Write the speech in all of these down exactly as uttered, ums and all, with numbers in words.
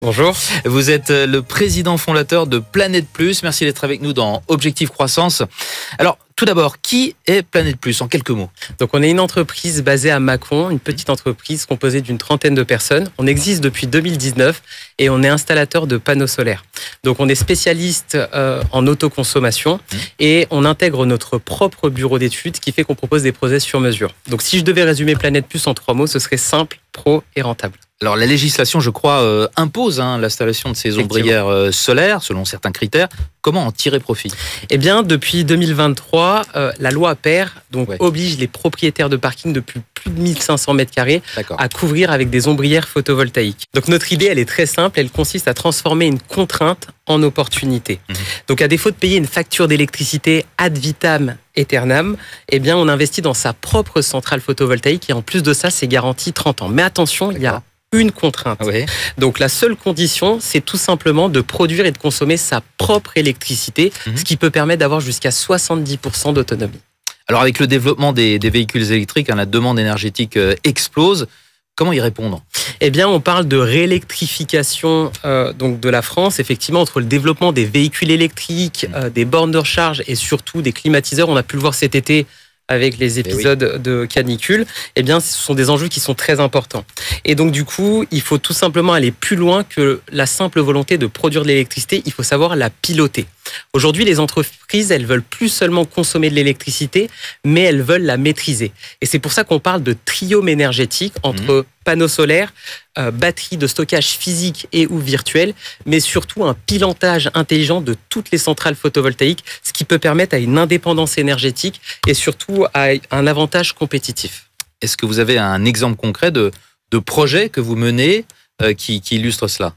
Bonjour. Vous êtes le président fondateur de Planète Plus. Merci d'être avec nous dans Objectif Croissance. Alors, tout d'abord, qui est Planète Plus en quelques mots? Donc, on est une entreprise basée à Mâcon, une petite entreprise composée d'une trentaine de personnes. On existe depuis deux mille dix-neuf et on est installateur de panneaux solaires. Donc, on est spécialiste euh, en autoconsommation mmh. et on intègre notre propre bureau d'études, ce qui fait qu'on propose des projets sur mesure. Donc, si je devais résumer Planète Plus en trois mots, ce serait simple, pro et rentable. Alors la législation, je crois, euh, impose hein, l'installation de ces ombrières euh, solaires selon certains critères. Comment en tirer profit? Eh bien, depuis deux mille vingt-trois, euh, la loi Aper donc, ouais. oblige les propriétaires de parking de plus, plus de mille cinq cents mètres carrés à couvrir avec des ombrières photovoltaïques. Donc notre idée, elle est très simple. Elle consiste à transformer une contrainte en opportunité. Mmh. Donc à défaut de payer une facture d'électricité ad vitam aeternam, eh bien, on investit dans sa propre centrale photovoltaïque et en plus de ça, c'est garanti trente ans. Mais attention, D'accord. il y a une contrainte. Oui. Donc la seule condition, c'est tout simplement de produire et de consommer sa propre électricité, mmh. ce qui peut permettre d'avoir jusqu'à soixante-dix pour cent d'autonomie. Alors avec le développement des, des véhicules électriques, hein, la demande énergétique euh, explose. Comment y répondre? Eh bien, on parle de réélectrification euh, donc de la France. Effectivement, entre le développement des véhicules électriques, mmh. euh, des bornes de recharge et surtout des climatiseurs, on a pu le voir cet été avec les épisodes oui. de canicule, eh bien, ce sont des enjeux qui sont très importants. Et donc, du coup, il faut tout simplement aller plus loin que la simple volonté de produire de l'électricité. Il faut savoir la piloter. Aujourd'hui, les entreprises, elles veulent plus seulement consommer de l'électricité, mais elles veulent la maîtriser. Et c'est pour ça qu'on parle de triome énergétique entre mmh. panneaux solaires, euh, batteries de stockage physique et ou virtuel, mais surtout un pilotage intelligent de toutes les centrales photovoltaïques, ce qui peut permettre à une indépendance énergétique et surtout à un avantage compétitif. Est-ce que vous avez un exemple concret de, de projet que vous menez euh, qui, qui illustre cela?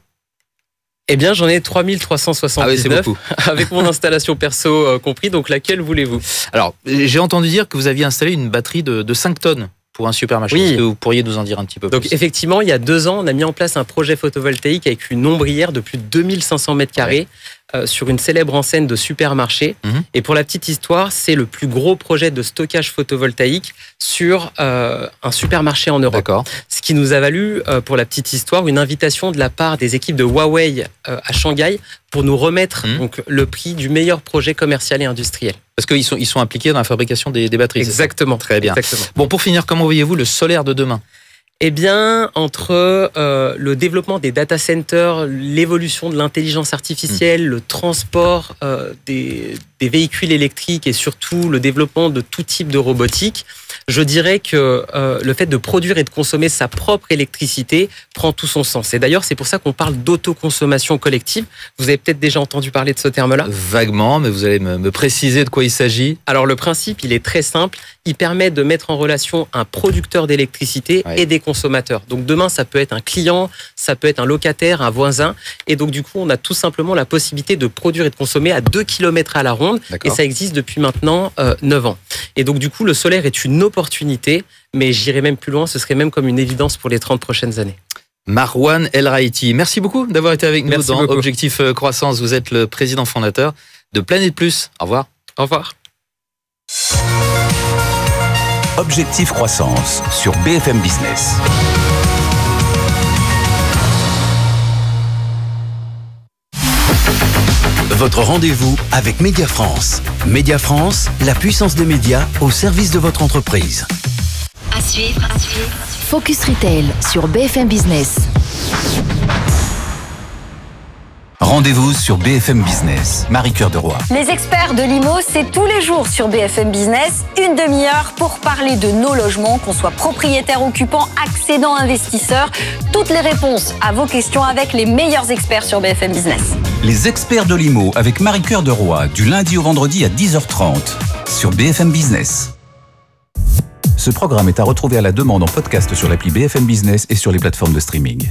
Eh bien, j'en ai trois mille trois cent soixante-dix-neuf, ah oui, avec mon installation perso euh, compris. Donc, laquelle voulez-vous? Alors, j'ai entendu dire que vous aviez installé une batterie de, de cinq tonnes pour un supermarché. Oui. Est-ce que vous pourriez nous en dire un petit peu Donc, plus? Donc, effectivement, il y a deux ans, on a mis en place un projet photovoltaïque avec une ombrière de plus de deux mille cinq cents mètres carrés ouais. euh, sur une célèbre enseigne de supermarché. Mmh. Et pour la petite histoire, c'est le plus gros projet de stockage photovoltaïque sur euh, un supermarché en Europe. D'accord. Ce qui nous a valu, euh, pour la petite histoire, une invitation de la part des équipes de Huawei euh, à Shanghai pour nous remettre mmh. donc, le prix du meilleur projet commercial et industriel. Parce qu'ils sont, ils sont impliqués dans la fabrication des, des batteries. Exactement. Très bien. Exactement. Bon, pour finir, comment voyez-vous le solaire de demain? Eh bien, entre euh, le développement des data centers, l'évolution de l'intelligence artificielle, mmh. le transport euh, des, des véhicules électriques et surtout le développement de tout type de robotique, je dirais que euh, le fait de produire et de consommer sa propre électricité prend tout son sens. Et d'ailleurs, c'est pour ça qu'on parle d'autoconsommation collective. Vous avez peut-être déjà entendu parler de ce terme-là? Vaguement, mais vous allez me, me préciser de quoi il s'agit. Alors, le principe, il est très simple. Il permet de mettre en relation un producteur d'électricité ouais. et des consommateurs. Donc, demain, ça peut être un client, ça peut être un locataire, un voisin. Et donc, du coup, on a tout simplement la possibilité de produire et de consommer à deux kilomètres à la ronde. D'accord. Et ça existe depuis maintenant euh, neuf ans. Et donc, du coup, le solaire est une opportunité, mais j'irai même plus loin, ce serait même comme une évidence pour les trente prochaines années. Marwan El Raïti, merci beaucoup d'avoir été avec nous merci dans beaucoup. Objectif Croissance. Vous êtes le président fondateur de Planète Plus. Au revoir. Au revoir. Objectif Croissance sur B F M Business. Votre rendez-vous avec Média France. Média France, la puissance des médias au service de votre entreprise. À suivre, à suivre. Focus Retail sur B F M Business. Rendez-vous sur B F M Business. Marie-Cœur de Roy. Les experts de l'I M O, c'est tous les jours sur B F M Business. Une demi-heure pour parler de nos logements, qu'on soit propriétaire, occupant, accédant, investisseur. Toutes les réponses à vos questions avec les meilleurs experts sur B F M Business. Les experts de l'I M O avec Marie-Cœur de Roy, du lundi au vendredi à dix heures trente sur B F M Business. Ce programme est à retrouver à la demande en podcast sur l'appli B F M Business et sur les plateformes de streaming.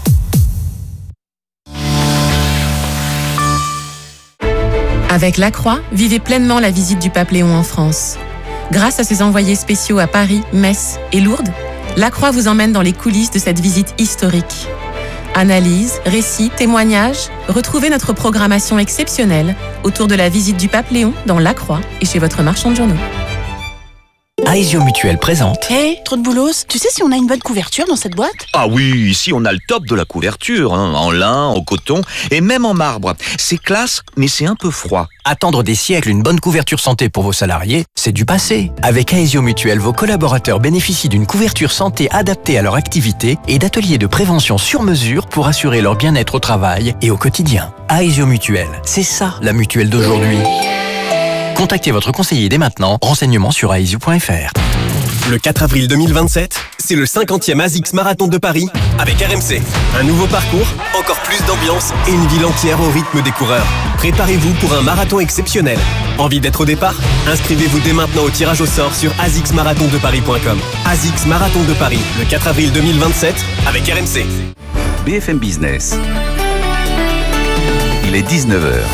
Avec Lacroix, vivez pleinement la visite du pape Léon en France. Grâce à ses envoyés spéciaux à Paris, Metz et Lourdes, Lacroix vous emmène dans les coulisses de cette visite historique. Analyse, récits, témoignages, retrouvez notre programmation exceptionnelle autour de la visite du pape Léon dans Lacroix et chez votre marchand de journaux. Aesio Mutuelle présente. Hé, hey, trop de boulos. Tu sais si on a une bonne couverture dans cette boîte? Ah oui, ici on a le top de la couverture, hein, en lin, en coton et même en marbre. C'est classe, mais c'est un peu froid. Attendre des siècles une bonne couverture santé pour vos salariés, c'est du passé. Avec Aesio Mutuelle, vos collaborateurs bénéficient d'une couverture santé adaptée à leur activité et d'ateliers de prévention sur mesure pour assurer leur bien-être au travail et au quotidien. Aesio Mutuelle, c'est ça la mutuelle d'aujourd'hui. Contactez votre conseiller dès maintenant. Renseignements sur aesio point f r. Le quatre avril deux mille vingt-sept, c'est le cinquantième ASICS Marathon de Paris avec R M C. Un nouveau parcours, encore plus d'ambiance et une ville entière au rythme des coureurs. Préparez-vous pour un marathon exceptionnel. Envie d'être au départ? Inscrivez-vous dès maintenant au tirage au sort sur asics marathon de paris point com. ASICS Marathon de Paris, le quatre avril deux mille vingt-sept avec R M C. B F M Business. Il est dix-neuf heures.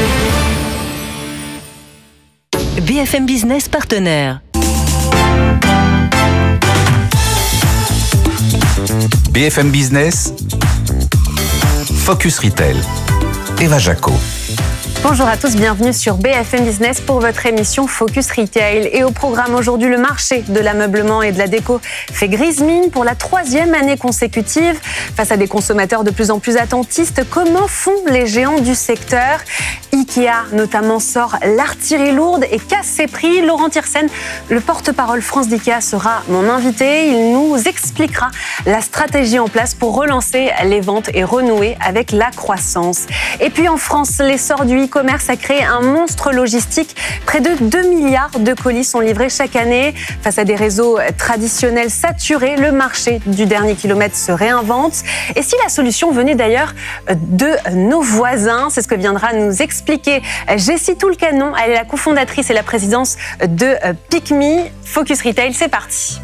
B F M Business partenaire. B F M Business, Focus Retail, Eva Jaco. Bonjour à tous, bienvenue sur B F M Business pour votre émission Focus Retail. Et au programme aujourd'hui, le marché de l'ameublement et de la déco fait grise mine pour la troisième année consécutive. Face à des consommateurs de plus en plus attentistes, comment font les géants du secteur? Ikea notamment sort l'artillerie lourde et casse ses prix. Laurent Thyrssen, le porte-parole France d'Ikea, sera mon invité. Il nous expliquera la stratégie en place pour relancer les ventes et renouer avec la croissance. Et puis en France, l'essor du e-commerce a créé un monstre logistique. Près de deux milliards de colis sont livrés chaque année. Face à des réseaux traditionnels saturés, le marché du dernier kilomètre se réinvente. Et si la solution venait d'ailleurs de nos voisins, c'est ce que viendra nous expliquer Jessie Toulcanon. Elle est la cofondatrice et la présidente de PicMe. Focus Retail, c'est parti.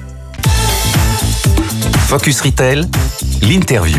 Focus Retail, l'interview.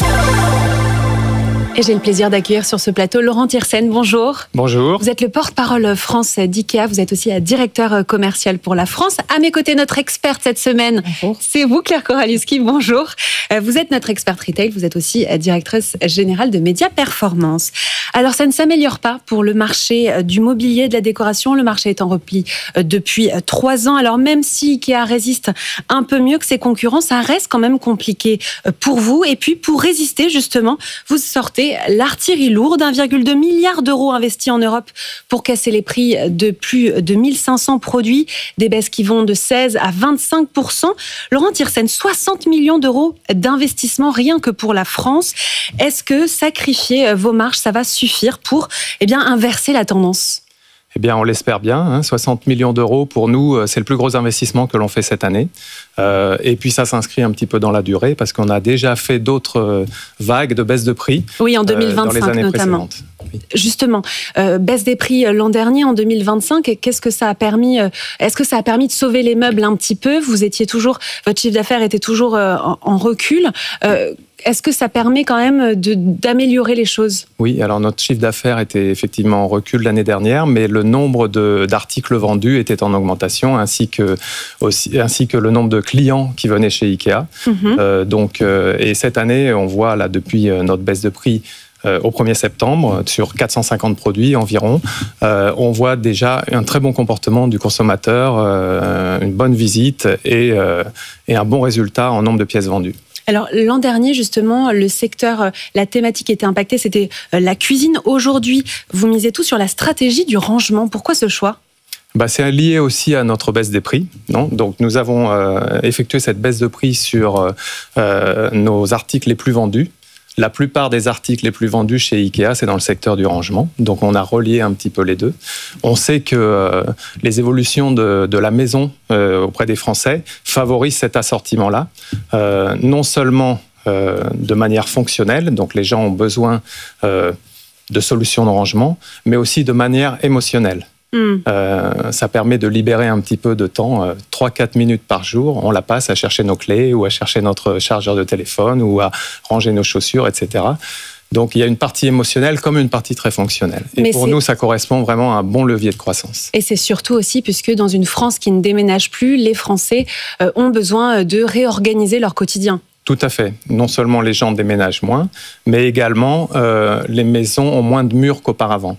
Et j'ai le plaisir d'accueillir sur ce plateau Laurent Thyrssen. Bonjour. Bonjour. Vous êtes le porte-parole France d'IKEA. Vous êtes aussi directeur commercial pour la France. À mes côtés, notre experte cette semaine, bonjour. C'est vous, Claire Koralewski. Bonjour. Vous êtes notre experte retail. Vous êtes aussi directrice générale de Média Performance. Alors, ça ne s'améliore pas pour le marché du mobilier, de la décoration. Le marché est en repli depuis trois ans. Alors, même si IKEA résiste un peu mieux que ses concurrents, ça reste quand même compliqué pour vous. Et puis, pour résister, justement, vous sortez l'artillerie lourde, un virgule deux milliard d'euros investis en Europe pour casser les prix de plus de mille cinq cents produits, des baisses qui vont de seize à vingt-cinq pour cent. Laurent Thyrssen, soixante millions d'euros d'investissement rien que pour la France. Est-ce que sacrifier vos marges, ça va suffire pour eh bien, inverser la tendance ? Eh bien, on l'espère bien. Hein. soixante millions d'euros, pour nous, c'est le plus gros investissement que l'on fait cette année. Euh, et puis, ça s'inscrit un petit peu dans la durée parce qu'on a déjà fait d'autres vagues de baisse de prix. Oui, en deux mille vingt-cinq euh, dans les années notamment. précédentes. Oui. Justement, euh, baisse des prix l'an dernier, en deux mille vingt-cinq. Qu'est-ce que ça a permis euh, Est-ce que ça a permis de sauver les meubles un petit peu? Vous étiez toujours, votre chiffre d'affaires était toujours euh, en, en recul. Euh, Est-ce que ça permet quand même de, d'améliorer les choses? Oui, alors notre chiffre d'affaires était effectivement en recul l'année dernière, mais le nombre de, d'articles vendus était en augmentation, ainsi que, aussi, ainsi que le nombre de clients qui venaient chez Ikea. Mm-hmm. Euh, donc, euh, et cette année, on voit là depuis notre baisse de prix euh, au premier septembre, sur quatre cent cinquante produits environ, euh, on voit déjà un très bon comportement du consommateur, euh, une bonne visite et, euh, et un bon résultat en nombre de pièces vendues. Alors, l'an dernier, justement, le secteur, la thématique était impactée, c'était la cuisine. Aujourd'hui, vous misez tout sur la stratégie du rangement. Pourquoi ce choix ? Bah, c'est lié aussi à notre baisse des prix. Non Donc, nous avons euh, effectué cette baisse de prix sur euh, nos articles les plus vendus. La plupart des articles les plus vendus chez Ikea, c'est dans le secteur du rangement. Donc, on a relié un petit peu les deux. On sait que euh, les évolutions de, de la maison euh, auprès des Français favorisent cet assortiment-là. Euh, non seulement euh, de manière fonctionnelle, donc les gens ont besoin euh, de solutions de rangement, mais aussi de manière émotionnelle. Mmh. Euh, ça permet de libérer un petit peu de temps, euh, trois à quatre minutes par jour, on la passe à chercher nos clés ou à chercher notre chargeur de téléphone ou à ranger nos chaussures, et cetera. Donc il y a une partie émotionnelle comme une partie très fonctionnelle. Et Mais pour c'est... nous, ça correspond vraiment à un bon levier de croissance. Et c'est surtout aussi puisque dans une France qui ne déménage plus, les Français euh, ont besoin de réorganiser leur quotidien. Tout à fait. Non seulement les gens déménagent moins, mais également euh, les maisons ont moins de murs qu'auparavant.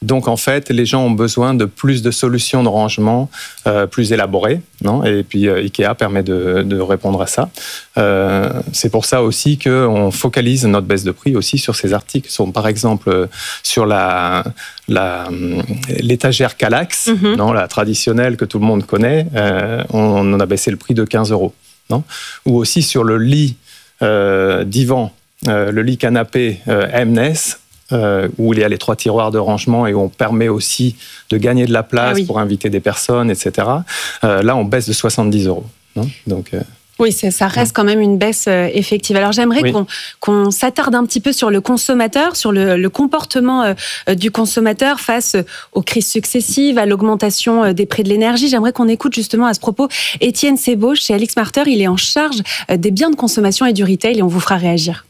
Donc en fait, les gens ont besoin de plus de solutions de rangement euh, plus élaborées, non ? Et puis euh, Ikea permet de, de répondre à ça. Euh, c'est pour ça aussi qu'on focalise notre baisse de prix aussi sur ces articles. Sont par exemple sur la, la l'étagère Kallax, mm-hmm. non, la traditionnelle que tout le monde connaît. Euh, on, on a baissé le prix de quinze euros, non ? Ou aussi sur le lit euh, divan, euh, le lit canapé euh, M-Ness. Euh, où il y a les trois tiroirs de rangement et où on permet aussi de gagner de la place ah oui. pour inviter des personnes, et cetera. Euh, là, on baisse de soixante-dix euros. Non ? Donc, euh... Oui, ça reste quand même une baisse effective. Alors j'aimerais oui. qu'on, qu'on s'attarde un petit peu sur le consommateur, sur le, le comportement du consommateur face aux crises successives, à l'augmentation des prix de l'énergie. J'aimerais qu'on écoute justement à ce propos Étienne Sebauche chez AlixMarter. Il est en charge des biens de consommation et du retail et on vous fera réagir.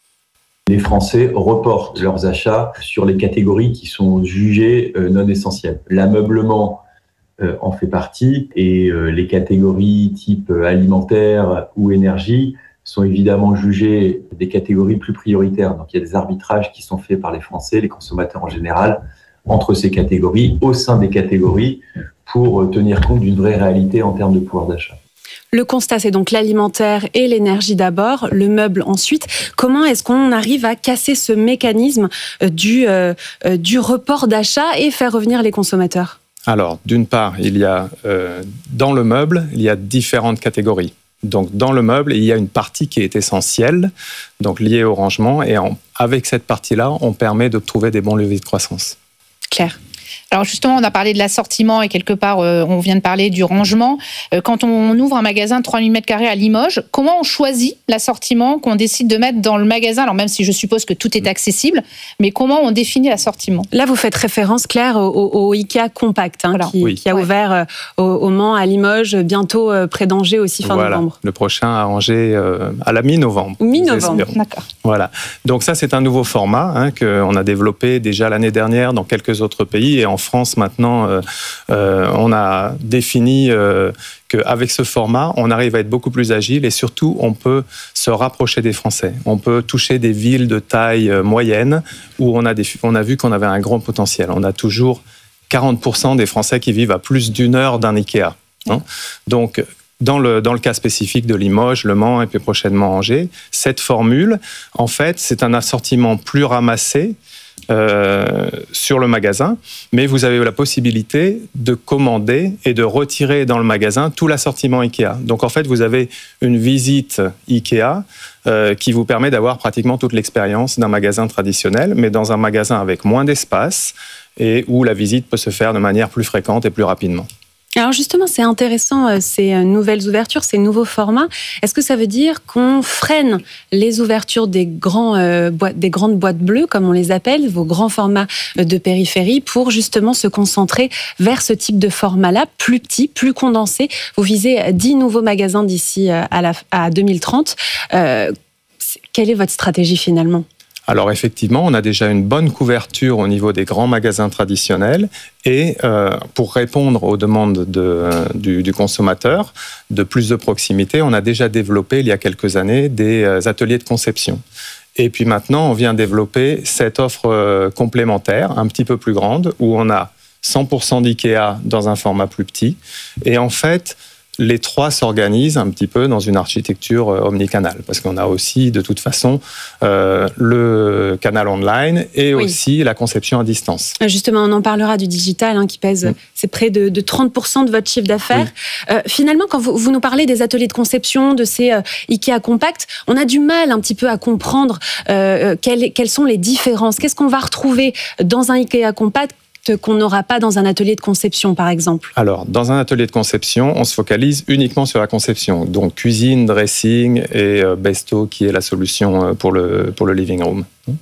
Les Français reportent leurs achats sur les catégories qui sont jugées non essentielles. L'ameublement en fait partie et les catégories type alimentaire ou énergie sont évidemment jugées des catégories plus prioritaires. Donc il y a des arbitrages qui sont faits par les Français, les consommateurs en général, entre ces catégories, au sein des catégories, pour tenir compte d'une vraie réalité en termes de pouvoir d'achat. Le constat, c'est donc l'alimentaire et l'énergie d'abord, le meuble ensuite. Comment est-ce qu'on arrive à casser ce mécanisme du, euh, du report d'achat et faire revenir les consommateurs ? Alors, d'une part, il y a euh, dans le meuble, il y a différentes catégories. Donc, dans le meuble, il y a une partie qui est essentielle, donc liée au rangement, et en, avec cette partie-là, on permet de trouver des bons leviers de croissance. Claire ? Alors justement, on a parlé de l'assortiment et quelque part, euh, on vient de parler du rangement. Euh, quand on ouvre un magasin de trois mille mètres carrés à Limoges, comment on choisit l'assortiment qu'on décide de mettre dans le magasin ? Alors même si je suppose que tout est accessible, mais comment on définit l'assortiment ? Là, vous faites référence, Claire, au, au, au Ikea Compact, hein, voilà. qui, oui. qui a ouais. ouvert euh, au, au Mans, à Limoges, bientôt euh, près d'Angers aussi fin voilà. novembre. Le prochain à Angers euh, à la mi-novembre. Mi-novembre, d'accord. Voilà. Donc ça, c'est un nouveau format hein, qu'on a développé déjà l'année dernière dans quelques autres pays et en France maintenant, euh, euh, on a défini euh, qu'avec ce format, on arrive à être beaucoup plus agile et surtout, on peut se rapprocher des Français. On peut toucher des villes de taille moyenne où on a, des, on a vu qu'on avait un grand potentiel. On a toujours quarante pour cent des Français qui vivent à plus d'une heure d'un Ikea. Hein. Donc, Dans le, dans le cas spécifique de Limoges, Le Mans et puis prochainement Angers, cette formule, en fait, c'est un assortiment plus ramassé euh, sur le magasin, mais vous avez la possibilité de commander et de retirer dans le magasin tout l'assortiment Ikea. Donc en fait, vous avez une visite Ikea euh, qui vous permet d'avoir pratiquement toute l'expérience d'un magasin traditionnel, mais dans un magasin avec moins d'espace et où la visite peut se faire de manière plus fréquente et plus rapidement. Alors justement, c'est intéressant ces nouvelles ouvertures, ces nouveaux formats. Est-ce que ça veut dire qu'on freine les ouvertures des, grands, euh, boîtes, des grandes boîtes bleues, comme on les appelle, vos grands formats de périphérie, pour justement se concentrer vers ce type de format-là, plus petit, plus condensé ? Vous visez dix nouveaux magasins d'ici à, la, à deux mille trente. Euh, quelle est votre stratégie finalement ? Alors effectivement, on a déjà une bonne couverture au niveau des grands magasins traditionnels et euh, pour répondre aux demandes de, du, du consommateur de plus de proximité, on a déjà développé il y a quelques années des ateliers de conception. Et puis maintenant, on vient développer cette offre complémentaire, un petit peu plus grande, où on a cent pour cent d'IKEA dans un format plus petit. Et en fait, les trois s'organisent un petit peu dans une architecture omnicanal, parce qu'on a aussi, de toute façon, euh, le canal online et oui. aussi la conception à distance. Justement, on en parlera du digital, hein, qui pèse, mmh. c'est près de, de trente pour cent de votre chiffre d'affaires. Oui. Euh, finalement, quand vous, vous nous parlez des ateliers de conception, de ces euh, Ikea Compact, on a du mal un petit peu à comprendre euh, quelles, quelles sont les différences. Qu'est-ce qu'on va retrouver dans un Ikea Compact qu'on n'aura pas dans un atelier de conception, par exemple ? Alors, dans un atelier de conception, on se focalise uniquement sur la conception. Donc, cuisine, dressing et euh, Besto, qui est la solution pour le, pour le living room.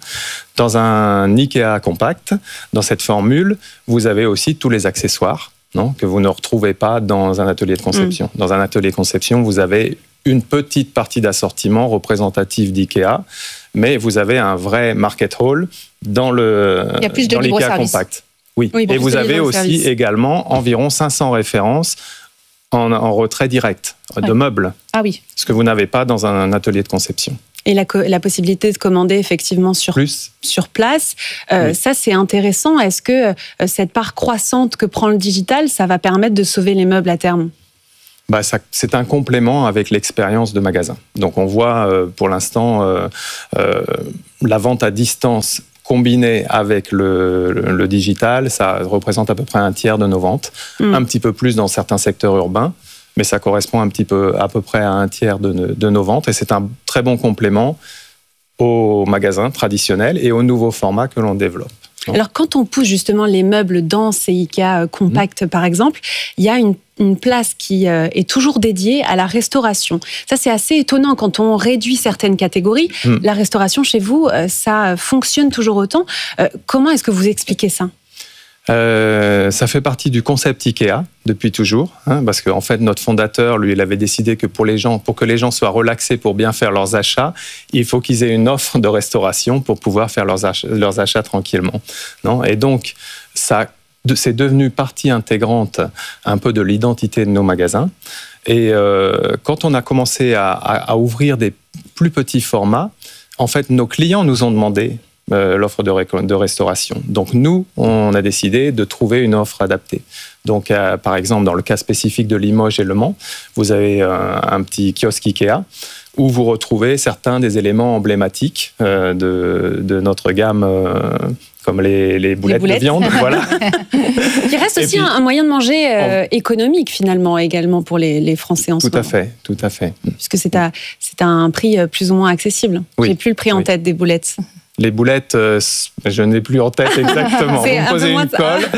Dans un Ikea Compact, dans cette formule, vous avez aussi tous les accessoires, non, que vous ne retrouvez pas dans un atelier de conception. Mmh. Dans un atelier de conception, vous avez une petite partie d'assortiment représentative d'Ikea, mais vous avez un vrai market hall dans le Il y a plus de dans l'Ikea Compact. Oui, oui, et vous avez aussi service. également environ cinq cents références en, en retrait direct de ouais. meubles. Ah oui. Ce que vous n'avez pas dans un atelier de conception. Et la, co- la possibilité de commander effectivement sur, Plus. sur place, euh, Oui. ça c'est intéressant. Est-ce que euh, cette part croissante que prend le digital, ça va permettre de sauver les meubles à terme ? Bah, ça, c'est un complément avec l'expérience de magasin. Donc on voit euh, pour l'instant euh, euh, la vente à distance combinée avec le, le, le digital, ça représente à peu près un tiers de nos ventes, mmh. un petit peu plus dans certains secteurs urbains, mais ça correspond un petit peu, à peu près à un tiers de, de nos ventes, et c'est un très bon complément aux magasins traditionnels et aux nouveaux formats que l'on développe. Alors, quand on pousse justement les meubles dans ces IKEA compacts, mmh. par exemple, il y a une, une place qui euh, est toujours dédiée à la restauration. Ça, c'est assez étonnant quand on réduit certaines catégories. Mmh. La restauration, chez vous, euh, ça fonctionne toujours autant. Euh, comment est-ce que vous expliquez ça ? Euh, ça fait partie du concept IKEA depuis toujours, hein, parce qu'en fait notre fondateur, lui, il avait décidé que pour les gens, pour que les gens soient relaxés pour bien faire leurs achats, il faut qu'ils aient une offre de restauration pour pouvoir faire leurs achats, leurs achats tranquillement. Non ? Et donc ça, c'est devenu partie intégrante un peu de l'identité de nos magasins. Et euh, quand on a commencé à, à, à ouvrir des plus petits formats, en fait nos clients nous ont demandé Euh, l'offre de, ré- de restauration. Donc nous, on a décidé de trouver une offre adaptée. Donc euh, par exemple, dans le cas spécifique de Limoges et Le Mans, vous avez euh, un petit kiosque IKEA où vous retrouvez certains des éléments emblématiques euh, de, de notre gamme, euh, comme les, les, boulettes, les boulettes de viande. Voilà. Qui reste aussi puis, un, un moyen de manger euh, on... économique finalement également pour les, les Français en tout ce moment. Tout à fait, tout à fait. Puisque c'est à, c'est à un prix plus ou moins accessible. Oui. J'ai plus le prix en oui. tête des boulettes. Les boulettes, euh, je n'ai plus en tête exactement. C'est vous me posez une colle.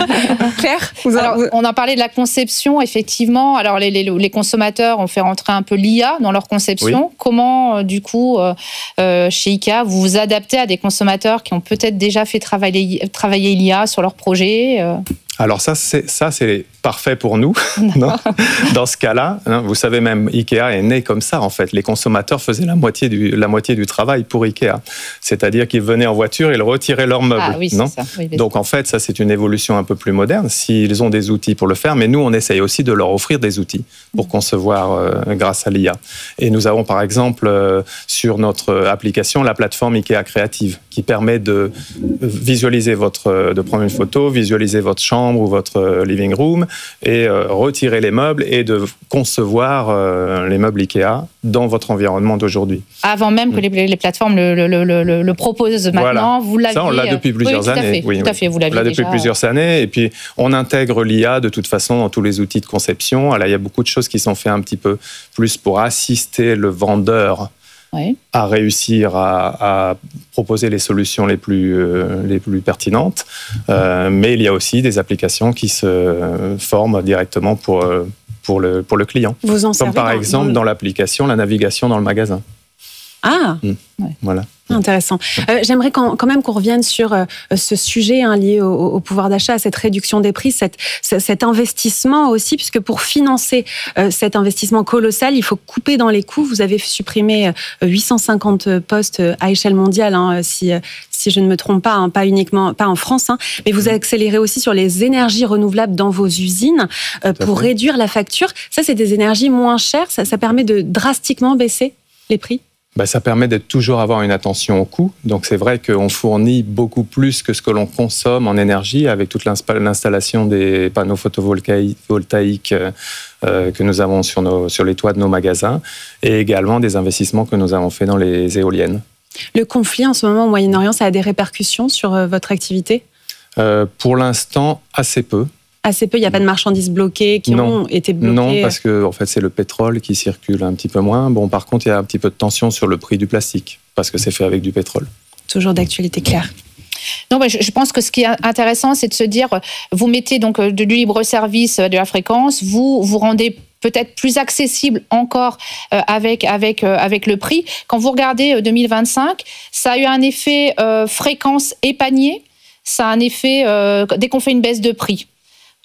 Claire, vous Alors, on a parlé de la conception, effectivement. Alors, les, les, les consommateurs ont fait rentrer un peu l'I A dans leur conception. Oui. Comment, du coup, euh, chez IKEA, vous vous adaptez à des consommateurs qui ont peut-être déjà fait travailler, travailler l'I A sur leur projet euh... Alors ça, c'est, ça, c'est parfait pour nous. Non Dans ce cas-là, hein, vous savez, même IKEA est né comme ça, en fait. Les consommateurs faisaient la moitié du, la moitié du travail pour IKEA. C'est-à-dire qu'ils venaient en voiture, ils retiraient leurs meubles. Ah, oui, non c'est ça. Oui, Donc, en fait, ça, c'est une évolution un peu plus moderne, s'ils ont des outils pour le faire. Mais nous, on essaye aussi de leur offrir des outils pour mmh. concevoir euh, grâce à l'I A. Et nous avons, par exemple, euh, sur notre application, la plateforme IKEA Créative, qui permet de visualiser votre, de prendre une photo, visualiser votre chambre, ou votre living room et euh, retirer les meubles et de concevoir euh, les meubles IKEA dans votre environnement d'aujourd'hui. Avant même que les, les plateformes le, le, le, le, le proposent maintenant, voilà. Vous l'aviez... Ça, on l'a depuis plusieurs oui, tout années. À fait, oui, tout oui. à fait, vous l'aviez on l'a depuis déjà... plusieurs années et puis on intègre l'I A de toute façon dans tous les outils de conception. Alors, il y a beaucoup de choses qui sont faites un petit peu plus pour assister le vendeur Oui. à réussir à, à proposer les solutions les plus, euh, les plus pertinentes. Euh, mais il y a aussi des applications qui se forment directement pour, pour, le, pour le client. Vous en Comme par dans, exemple dans, le... dans l'application, la navigation dans le magasin. Ah mmh. ouais. Voilà. Intéressant. Euh, j'aimerais quand, quand même qu'on revienne sur euh, ce sujet hein, lié au, au pouvoir d'achat, à cette réduction des prix, cette, cet investissement aussi, puisque pour financer euh, cet investissement colossal, il faut couper dans les coûts. Vous avez supprimé euh, huit cent cinquante postes à échelle mondiale, hein, si, si je ne me trompe pas, hein, pas uniquement pas en France, hein, mais vous accélérez aussi sur les énergies renouvelables dans vos usines euh, pour fait. réduire la facture. Ça, c'est des énergies moins chères. Ça, ça permet de drastiquement baisser les prix. Ben, ça permet de toujours avoir une attention au coût. Donc, c'est vrai qu'on fournit beaucoup plus que ce que l'on consomme en énergie avec toute l'installation des panneaux photovoltaïques euh, que nous avons sur, nos, sur les toits de nos magasins et également des investissements que nous avons faits dans les éoliennes. Le conflit en ce moment au Moyen-Orient, ça a des répercussions sur euh, votre activité ? euh, Pour l'instant, assez peu. Assez peu, il n'y a pas de marchandises bloquées qui non. ont été bloquées. Non, parce que en fait, c'est le pétrole qui circule un petit peu moins. Bon, par contre, il y a un petit peu de tension sur le prix du plastique, parce que c'est fait avec du pétrole. Toujours d'actualité claire. Non, je pense que ce qui est intéressant, c'est de se dire, vous mettez donc du libre service de la fréquence, vous vous rendez peut-être plus accessible encore euh, avec, avec, euh, avec le prix. Quand vous regardez euh, deux mille vingt-cinq, ça a eu un effet euh, fréquence et panier, ça a un effet, euh, dès qu'on fait une baisse de prix.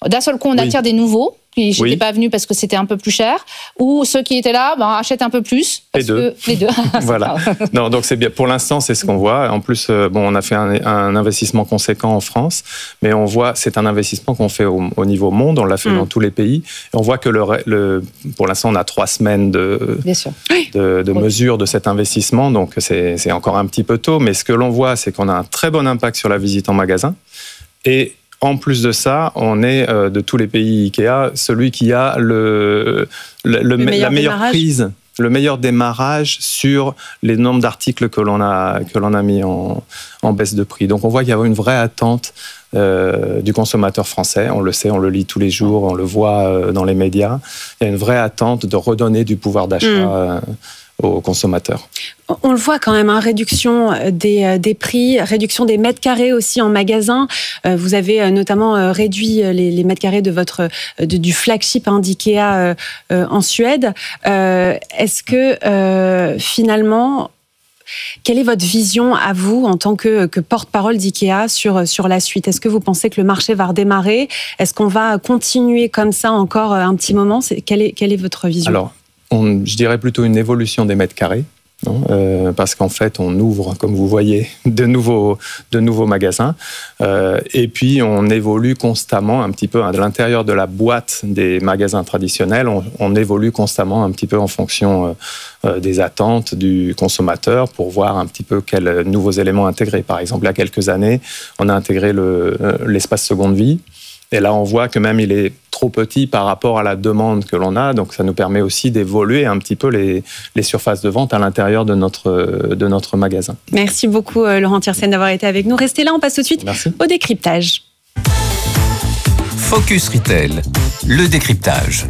d'un seul coup on attire oui. des nouveaux, puis j'étais oui. pas venu parce que c'était un peu plus cher, ou ceux qui étaient là ben, achètent un peu plus. Parce les deux. Que, les deux. Voilà. Non, donc c'est bien. Pour l'instant, c'est ce qu'on voit. En plus, euh, bon, on a fait un, un investissement conséquent en France, mais on voit, c'est un investissement qu'on fait au, au niveau monde. On l'a fait mmh. dans tous les pays. Et on voit que le, le, pour l'instant, on a trois semaines de, de, de oui. mesure de cet investissement, donc c'est, c'est encore un petit peu tôt. Mais ce que l'on voit, c'est qu'on a un très bon impact sur la visite en magasin. Et en plus de ça, on est euh, de tous les pays Ikea celui qui a le, le, le, le la meilleure démarrage. prise, le meilleur démarrage sur les nombres d'articles que l'on a que l'on a mis en, en baisse de prix. Donc on voit qu'il y a une vraie attente euh, du consommateur français. On le sait, on le lit tous les jours, on le voit euh, dans les médias. Il y a une vraie attente de redonner du pouvoir d'achat. Mmh. Euh, aux consommateurs. On le voit quand même, hein, réduction des, des prix, réduction des mètres carrés aussi en magasin. Euh, vous avez notamment réduit les, les mètres carrés de votre, de, du flagship hein, d'IKEA euh, euh, en Suède. Euh, est-ce que euh, finalement, quelle est votre vision à vous en tant que, que porte-parole d'IKEA sur, sur la suite ? Est-ce que vous pensez que le marché va redémarrer ? Est-ce qu'on va continuer comme ça encore un petit moment ? C'est, quelle, est, quelle est votre vision ? Alors, On, je dirais plutôt une évolution des mètres carrés, non euh, parce qu'en fait, on ouvre, comme vous voyez, de nouveaux, de nouveaux magasins. Euh, et puis, on évolue constamment un petit peu à l'intérieur de la boîte des magasins traditionnels. On, on évolue constamment un petit peu en fonction euh, des attentes du consommateur pour voir un petit peu quels nouveaux éléments intégrer. Par exemple, il y a quelques années, on a intégré le, l'espace seconde vie. Et là, on voit que même il est trop petit par rapport à la demande que l'on a. Donc, ça nous permet aussi d'évoluer un petit peu les, les surfaces de vente à l'intérieur de notre, de notre magasin. Merci beaucoup, Laurent Thiersen, d'avoir été avec nous. Restez là, on passe tout de suite Merci. Au décryptage. Focus Retail, le décryptage.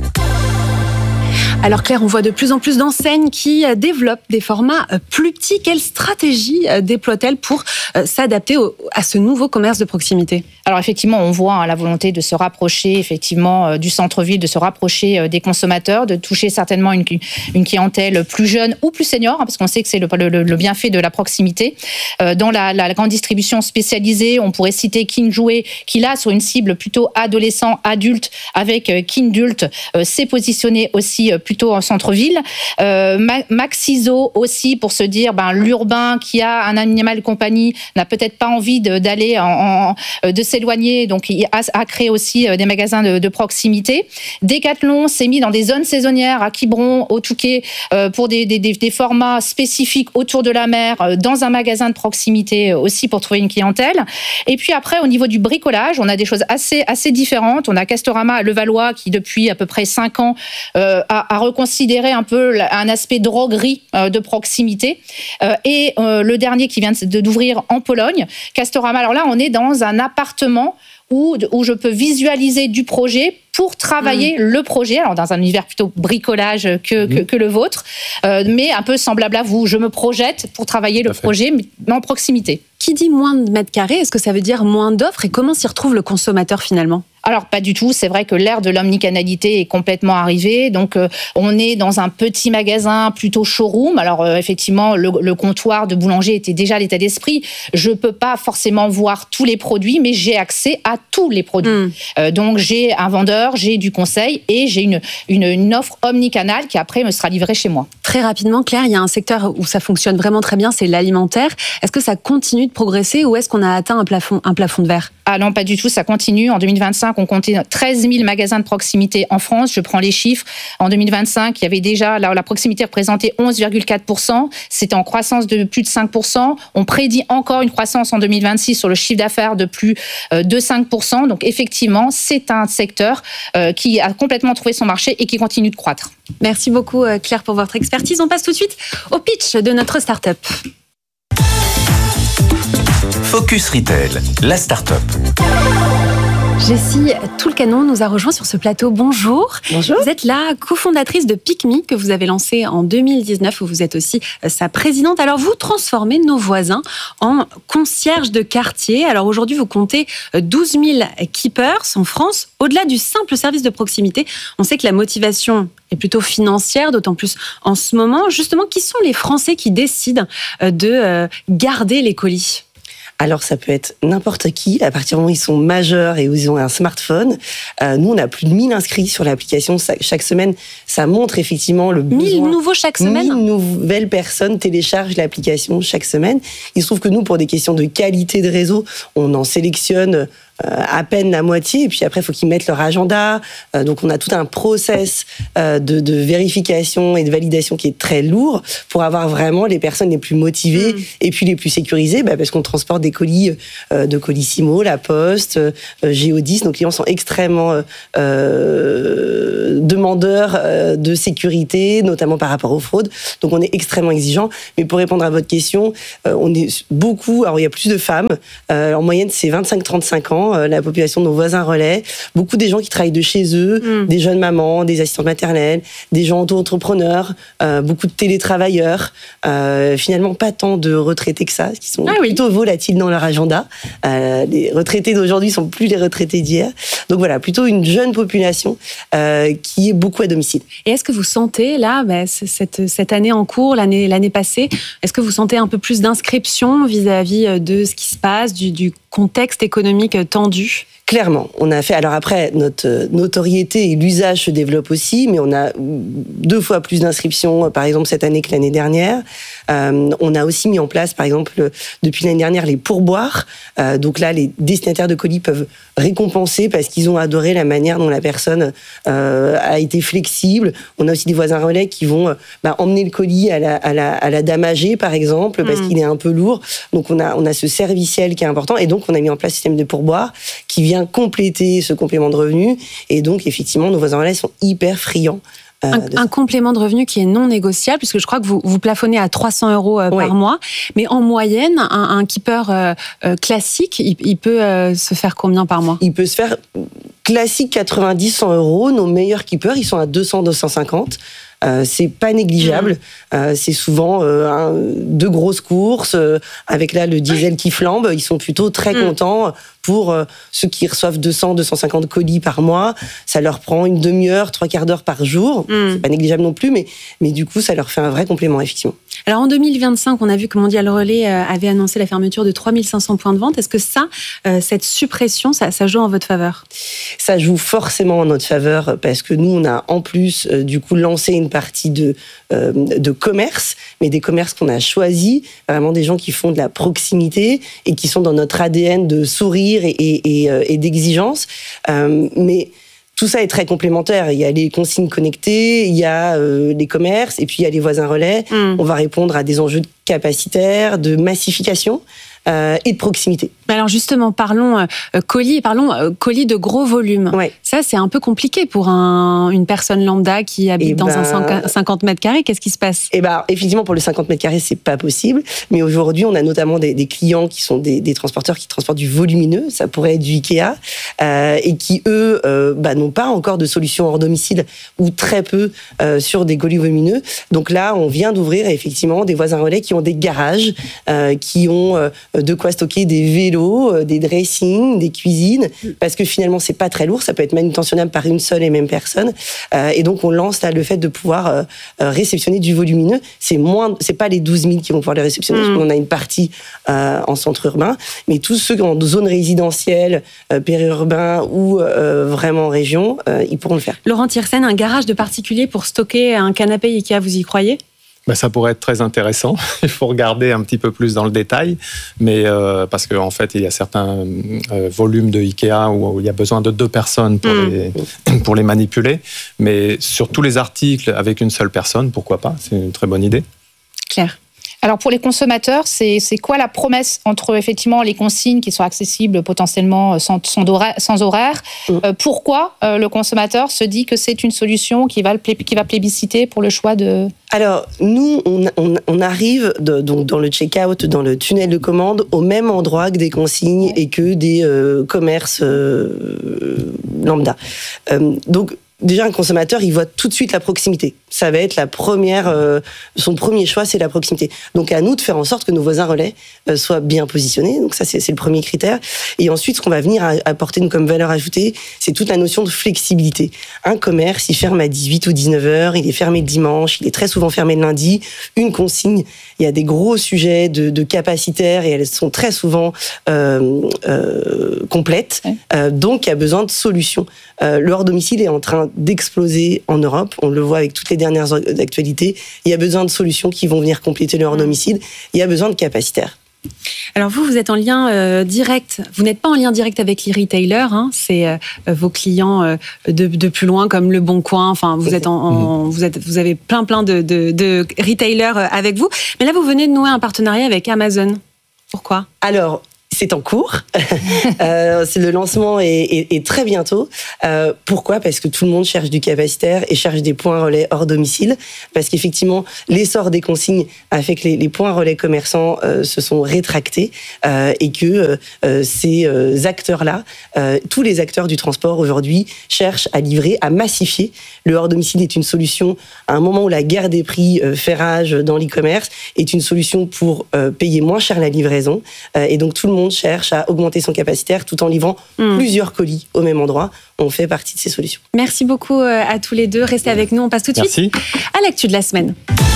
Alors Claire, on voit de plus en plus d'enseignes qui développent des formats plus petits. Quelle stratégie déploie-t-elle pour s'adapter au, à ce nouveau commerce de proximité ? Alors effectivement, on voit hein, la volonté de se rapprocher effectivement euh, du centre-ville, de se rapprocher euh, des consommateurs, de toucher certainement une, une clientèle plus jeune ou plus senior, hein, parce qu'on sait que c'est le, le, le bienfait de la proximité. Euh, dans la, la, la grande distribution spécialisée, on pourrait citer Kinjoué, qui là, sur une cible plutôt adolescent, adulte, avec euh, Kindult, euh, s'est positionné aussi euh, plutôt en centre-ville. Euh, Maxiso aussi, pour se dire, ben, l'urbain qui a un animal compagnie n'a peut-être pas envie de, d'aller en, en de s'éloigner, donc il a, a créé aussi des magasins de, de proximité. Decathlon s'est mis dans des zones saisonnières à Quiberon, au Touquet, euh, pour des, des, des formats spécifiques autour de la mer, euh, dans un magasin de proximité aussi pour trouver une clientèle. Et puis après, au niveau du bricolage, on a des choses assez, assez différentes. On a Castorama à Levallois qui, depuis à peu près cinq ans, euh, a, a reconsidéré un peu un aspect droguerie euh, de proximité. Euh, et euh, le dernier qui vient de, d'ouvrir en Pologne, Castorama. Alors là, on est dans un appartement où, où je peux visualiser du projet pour travailler mmh. le projet, alors dans un univers plutôt bricolage que, mmh. que, que le vôtre, euh, mais un peu semblable à vous. Je me projette pour travailler le projet, mais en proximité. Qui dit moins de mètres carrés, est-ce que ça veut dire moins d'offres ? Et comment s'y retrouve le consommateur finalement ? Alors, pas du tout. C'est vrai que l'ère de l'omnicanalité est complètement arrivée. Donc, euh, on est dans un petit magasin plutôt showroom. Alors, euh, effectivement, le, le comptoir de boulanger était déjà l'état d'esprit. Je peux pas forcément voir tous les produits, mais j'ai accès à tous les produits. Mmh. Euh, donc, j'ai un vendeur, j'ai du conseil et j'ai une, une, une offre omnicanale qui, après, me sera livrée chez moi. Très rapidement, Claire, il y a un secteur où ça fonctionne vraiment très bien, c'est l'alimentaire. Est-ce que ça continue de progresser ou est-ce qu'on a atteint un plafond, un plafond de verre ? Ah non, pas du tout. Ça continue. En deux mille vingt-cinq, on comptait treize mille magasins de proximité en France. Je prends les chiffres. En deux mille vingt-cinq, il y avait déjà, la, la proximité représentait onze virgule quatre pour cent. C'était en croissance de plus de cinq pour cent. On prédit encore une croissance en deux mille vingt-six sur le chiffre d'affaires de plus de cinq pour cent. Donc effectivement, c'est un secteur qui a complètement trouvé son marché et qui continue de croître. Merci beaucoup Claire pour votre expertise. On passe tout de suite au pitch de notre start-up. Focus Retail, la start-up. Jessie Toulcanon nous a rejoint sur ce plateau. Bonjour. Bonjour. Vous êtes la cofondatrice de PickMe que vous avez lancé en deux mille dix-neuf où vous êtes aussi sa présidente. Alors vous transformez nos voisins en concierges de quartier. Alors aujourd'hui vous comptez douze mille keepers en France. Au-delà du simple service de proximité, on sait que la motivation est plutôt financière, d'autant plus en ce moment. Justement, qui sont les Français qui décident de garder les colis ? Alors ça peut être n'importe qui, à partir du moment où ils sont majeurs et où ils ont un smartphone. Euh, nous, on a plus de mille inscrits sur l'application chaque semaine. Ça montre effectivement le besoin. mille nouveaux chaque semaine. mille nouvelles personnes téléchargent l'application chaque semaine. Il se trouve que nous, pour des questions de qualité de réseau, on en sélectionne Euh, à peine la moitié, et puis après, il faut qu'ils mettent leur agenda. Euh, donc, on a tout un process euh, de, de vérification et de validation qui est très lourd pour avoir vraiment les personnes les plus motivées mmh. et puis les plus sécurisées, bah, parce qu'on transporte des colis euh, de Colissimo, La Poste, euh, Géodis. Nos clients sont extrêmement euh, demandeurs euh, de sécurité, notamment par rapport aux fraudes. Donc, on est extrêmement exigeant. Mais pour répondre à votre question, euh, on est beaucoup... Alors, il y a plus de femmes. Euh, en moyenne, c'est vingt-cinq à trente-cinq ans. La population de nos voisins relais, beaucoup des gens qui travaillent de chez eux, mmh. des jeunes mamans, des assistantes maternelles, des gens auto-entrepreneurs, euh, beaucoup de télétravailleurs, euh, finalement pas tant de retraités que ça, qui sont ah oui. plutôt volatiles dans leur agenda. Euh, les retraités d'aujourd'hui sont plus les retraités d'hier. Donc voilà, plutôt une jeune population euh, qui est beaucoup à domicile. Et est-ce que vous sentez, là, bah, cette, cette année en cours, l'année, l'année passée, est-ce que vous sentez un peu plus d'inscription vis-à-vis de ce qui se passe, du, du contexte économique tendu? Clairement, on a fait. Alors après, notre notoriété et l'usage se développent aussi, mais on a deux fois plus d'inscriptions, par exemple cette année que l'année dernière. Euh, on a aussi mis en place, par exemple, depuis l'année dernière, les pourboires. Euh, donc là, les destinataires de colis peuvent récompenser parce qu'ils ont adoré la manière dont la personne euh, a été flexible. On a aussi des voisins relais qui vont bah, emmener le colis à la, à la, à la dame âgée, par exemple, parce mmh. qu'il est un peu lourd. Donc on a, on a ce serviciel qui est important, et donc on a mis en place un système de pourboire qui vient compléter ce complément de revenu. Et donc, effectivement, nos voisins relais sont hyper friands. Euh, un, un complément de revenu qui est non négociable, puisque je crois que vous, vous plafonnez à trois cents euros euh, ouais. par mois. Mais en moyenne, un, un keeper euh, euh, classique, il, il peut euh, se faire combien par mois? Il peut se faire classique quatre-vingt-dix à cent euros. Nos meilleurs keepers, ils sont à deux cents à deux cent cinquante. Euh, c'est pas négligeable. Mmh. Euh, c'est souvent euh, un, deux grosses courses euh, avec là le diesel qui flambe. Ils sont plutôt très mmh. contents. Pour euh, ceux qui reçoivent deux cents à deux cent cinquante colis par mois, ça leur prend une demi-heure, trois quarts d'heure par jour. Mmh. C'est pas négligeable non plus, mais, mais du coup, ça leur fait un vrai complément, effectivement. Alors en deux mille vingt-cinq, on a vu que Mondial Relais euh, avait annoncé la fermeture de trois mille cinq cents points de vente. Est-ce que ça, euh, cette suppression, ça, ça joue en votre faveur? Ça joue forcément en notre faveur parce que nous, on a en plus euh, du coup lancé une partie de, euh, de commerce, mais des commerces qu'on a choisis, vraiment des gens qui font de la proximité et qui sont dans notre A D N de sourire et, et, et, et d'exigence. Euh, mais tout ça est très complémentaire. Il y a les consignes connectées, il y a euh, les commerces, et puis il y a les voisins relais. Mmh. On va répondre à des enjeux capacitaires, de massification. Euh, et de proximité. Alors justement, parlons euh, colis, parlons euh, colis de gros volume. Ouais. Ça, c'est un peu compliqué pour un, une personne lambda qui habite et dans ben, un cinquante mètres carrés. Qu'est-ce qui se passe? Eh ben, effectivement, pour le cinquante mètres carrés, c'est pas possible. Mais aujourd'hui, on a notamment des, des clients qui sont des, des transporteurs qui transportent du volumineux. Ça pourrait être du Ikea euh, et qui eux, euh, bah, n'ont pas encore de solution hors domicile ou très peu euh, sur des colis volumineux. Donc là, on vient d'ouvrir effectivement des voisins relais qui ont des garages, euh, qui ont euh, de quoi stocker des vélos, des dressings, des cuisines, parce que finalement c'est pas très lourd, ça peut être manutentionnable par une seule et même personne, euh, et donc on lance là le fait de pouvoir euh, réceptionner du volumineux. C'est moins, c'est pas les douze mille qui vont pouvoir les réceptionner, mmh. parce qu'on a une partie euh, en centre urbain, mais tous ceux en zone résidentielle, euh, périurbain ou euh, vraiment en région, euh, ils pourront le faire. Laurent Thiersen, un garage de particulier pour stocker un canapé Ikea, vous y croyez? Ben, ça pourrait être très intéressant. Il faut regarder un petit peu plus dans le détail, mais euh, parce qu'en en fait, il y a certains euh, volumes de Ikea où, où il y a besoin de deux personnes pour, mmh. les, pour les manipuler. Mais sur tous les articles avec une seule personne, pourquoi pas? C'est une très bonne idée. Claire. Alors pour les consommateurs, c'est, c'est quoi la promesse entre effectivement les consignes qui sont accessibles potentiellement sans, sans, horaire, sans horaire mmh. euh, Pourquoi euh, le consommateur se dit que c'est une solution qui va, le plé, qui va plébisciter pour le choix de... Alors, nous, on, on, on arrive de, donc dans le check-out, dans le tunnel de commande, au même endroit que des consignes et que des euh, commerces euh, lambda. Euh, donc, déjà un consommateur, il voit tout de suite la proximité. Ça va être la première, euh, son premier choix, c'est la proximité. Donc à nous de faire en sorte que nos voisins relais euh, soient bien positionnés. Donc ça, c'est, c'est le premier critère. Et ensuite, ce qu'on va venir à, apporter nous, comme valeur ajoutée, c'est toute la notion de flexibilité. Un commerce, il ferme à dix-huit ou dix-neuf heures, il est fermé le dimanche, il est très souvent fermé le lundi. Une consigne, il y a des gros sujets de, de capacitaires et elles sont très souvent euh, euh, complètes. Ouais. Euh, donc il y a besoin de solutions. Euh, le hors domicile est en train d'exploser en Europe. On le voit avec toutes les dernières actualités. Il y a besoin de solutions qui vont venir compléter le hors domicile. Il y a besoin de capacitaires. Alors vous, vous êtes en lien euh, direct. Vous n'êtes pas en lien direct avec les retailers. Hein, c'est euh, vos clients euh, de, de plus loin, comme Le Bon Coin. Enfin, vous êtes en, en, vous êtes, vous avez plein plein de, de, de retailers avec vous. Mais là, vous venez de nouer un partenariat avec Amazon. Pourquoi ? Alors. C'est en cours. euh, c'est le lancement est, est, est très bientôt. Euh, pourquoi ? Parce que tout le monde cherche du capacitaire et cherche des points relais hors domicile. Parce qu'effectivement, l'essor des consignes a fait que les, les points relais commerçants euh, se sont rétractés euh, et que euh, ces euh, acteurs-là, euh, tous les acteurs du transport aujourd'hui cherchent à livrer, à massifier. Le hors domicile est une solution à un moment où la guerre des prix euh, fait rage dans l'e-commerce, est une solution pour euh, payer moins cher la livraison. Euh, et donc tout le monde cherche à augmenter son capacitaire tout en livrant mmh. plusieurs colis au même endroit. On fait partie de ces solutions. Merci beaucoup à tous les deux. Restez avec nous. On passe tout de Merci. suite à l'actu de la semaine.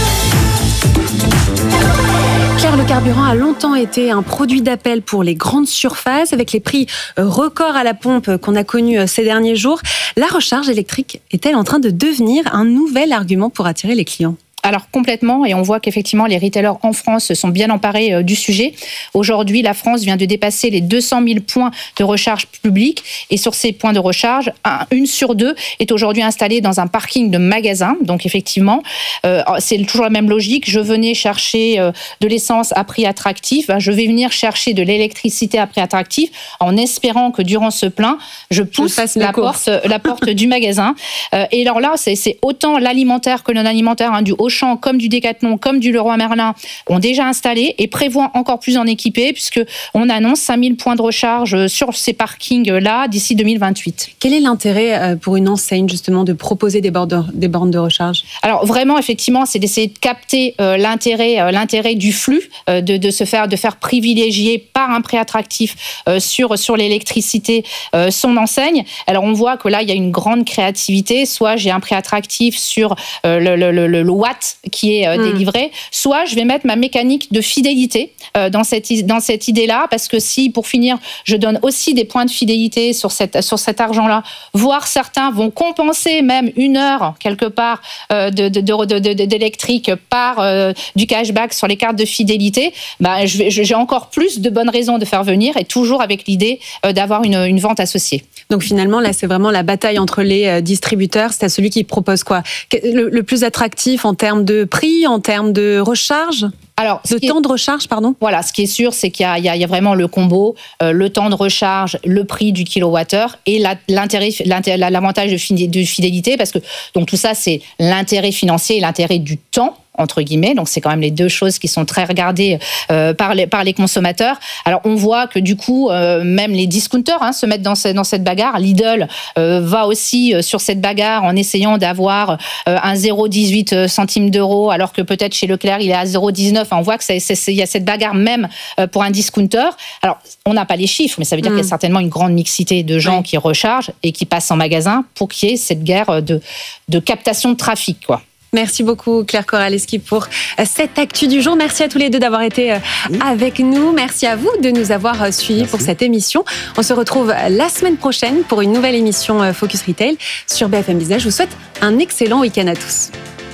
Claire, le carburant a longtemps été un produit d'appel pour les grandes surfaces. Avec les prix records à la pompe qu'on a connus ces derniers jours, la recharge électrique est-elle en train de devenir un nouvel argument pour attirer les clients ? Alors complètement, et on voit qu'effectivement les retailers en France se sont bien emparés euh, du sujet. Aujourd'hui, la France vient de dépasser les deux cent mille points de recharge publics, et sur ces points de recharge, un, une sur deux est aujourd'hui installée dans un parking de magasin. Donc effectivement, euh, c'est toujours la même logique. Je venais chercher euh, de l'essence à prix attractif, ben, je vais venir chercher de l'électricité à prix attractif, en espérant que durant ce plein, je pousse je la, porte, la porte du magasin. Euh, et alors là, c'est, c'est autant l'alimentaire que non alimentaire, hein, du haut Auchan, comme du Decathlon, comme du Leroy Merlin ont déjà installé et prévoient encore plus en équiper, puisque on annonce cinq mille points de recharge sur ces parkings-là d'ici deux mille vingt-huit. Quel est l'intérêt pour une enseigne justement de proposer des bornes de, des bornes de recharge ? Alors vraiment, effectivement, c'est d'essayer de capter euh, l'intérêt, euh, l'intérêt du flux, euh, de, de se faire, de faire privilégier par un prix attractif euh, sur sur l'électricité euh, son enseigne. Alors on voit que là, il y a une grande créativité. Soit j'ai un prix attractif sur euh, le, le, le, le watt qui est euh, mmh. délivré, soit je vais mettre ma mécanique de fidélité euh, dans cette dans cette idée-là, parce que si, pour finir, je donne aussi des points de fidélité sur cette sur cet argent-là, voire certains vont compenser même une heure quelque part euh, de, de, de, de, de d'électrique par euh, du cashback sur les cartes de fidélité, bah, je vais, j'ai encore plus de bonnes raisons de faire venir, et toujours avec l'idée euh, d'avoir une, une vente associée. Donc finalement, là, c'est vraiment la bataille entre les distributeurs. C'est à celui qui propose quoi ? Le, le plus attractif en termes de prix, en termes de recharge ? Alors, le temps est, de recharge, pardon. Voilà, ce qui est sûr, c'est qu'il y a, il y a, il y a vraiment le combo, euh, le temps de recharge, le prix du kilowattheure et la, l'intérêt, l'intérêt, l'avantage de fidélité, parce que donc tout ça, c'est l'intérêt financier et l'intérêt du temps, entre guillemets. Donc, c'est quand même les deux choses qui sont très regardées euh, par, les, par les consommateurs. Alors, on voit que du coup, euh, même les discounters hein, se mettent dans, ce, dans cette bagarre. Lidl euh, va aussi euh, sur cette bagarre en essayant d'avoir euh, un zéro virgule dix-huit centimes d'euros, alors que peut-être chez Leclerc, il est à zéro virgule dix-neuf. Enfin, on voit qu'il y a cette bagarre même euh, pour un discounter. Alors, on n'a pas les chiffres, mais ça veut dire mmh. qu'il y a certainement une grande mixité de gens oui. qui rechargent et qui passent en magasin pour qu'il y ait cette guerre de, de captation de trafic, quoi. Merci beaucoup Claire Koraleski pour cette actu du jour. Merci à tous les deux d'avoir été avec nous. Merci à vous de nous avoir suivis Merci. Pour cette émission. On se retrouve la semaine prochaine pour une nouvelle émission Focus Retail sur B F M Business. Je vous souhaite un excellent week-end à tous.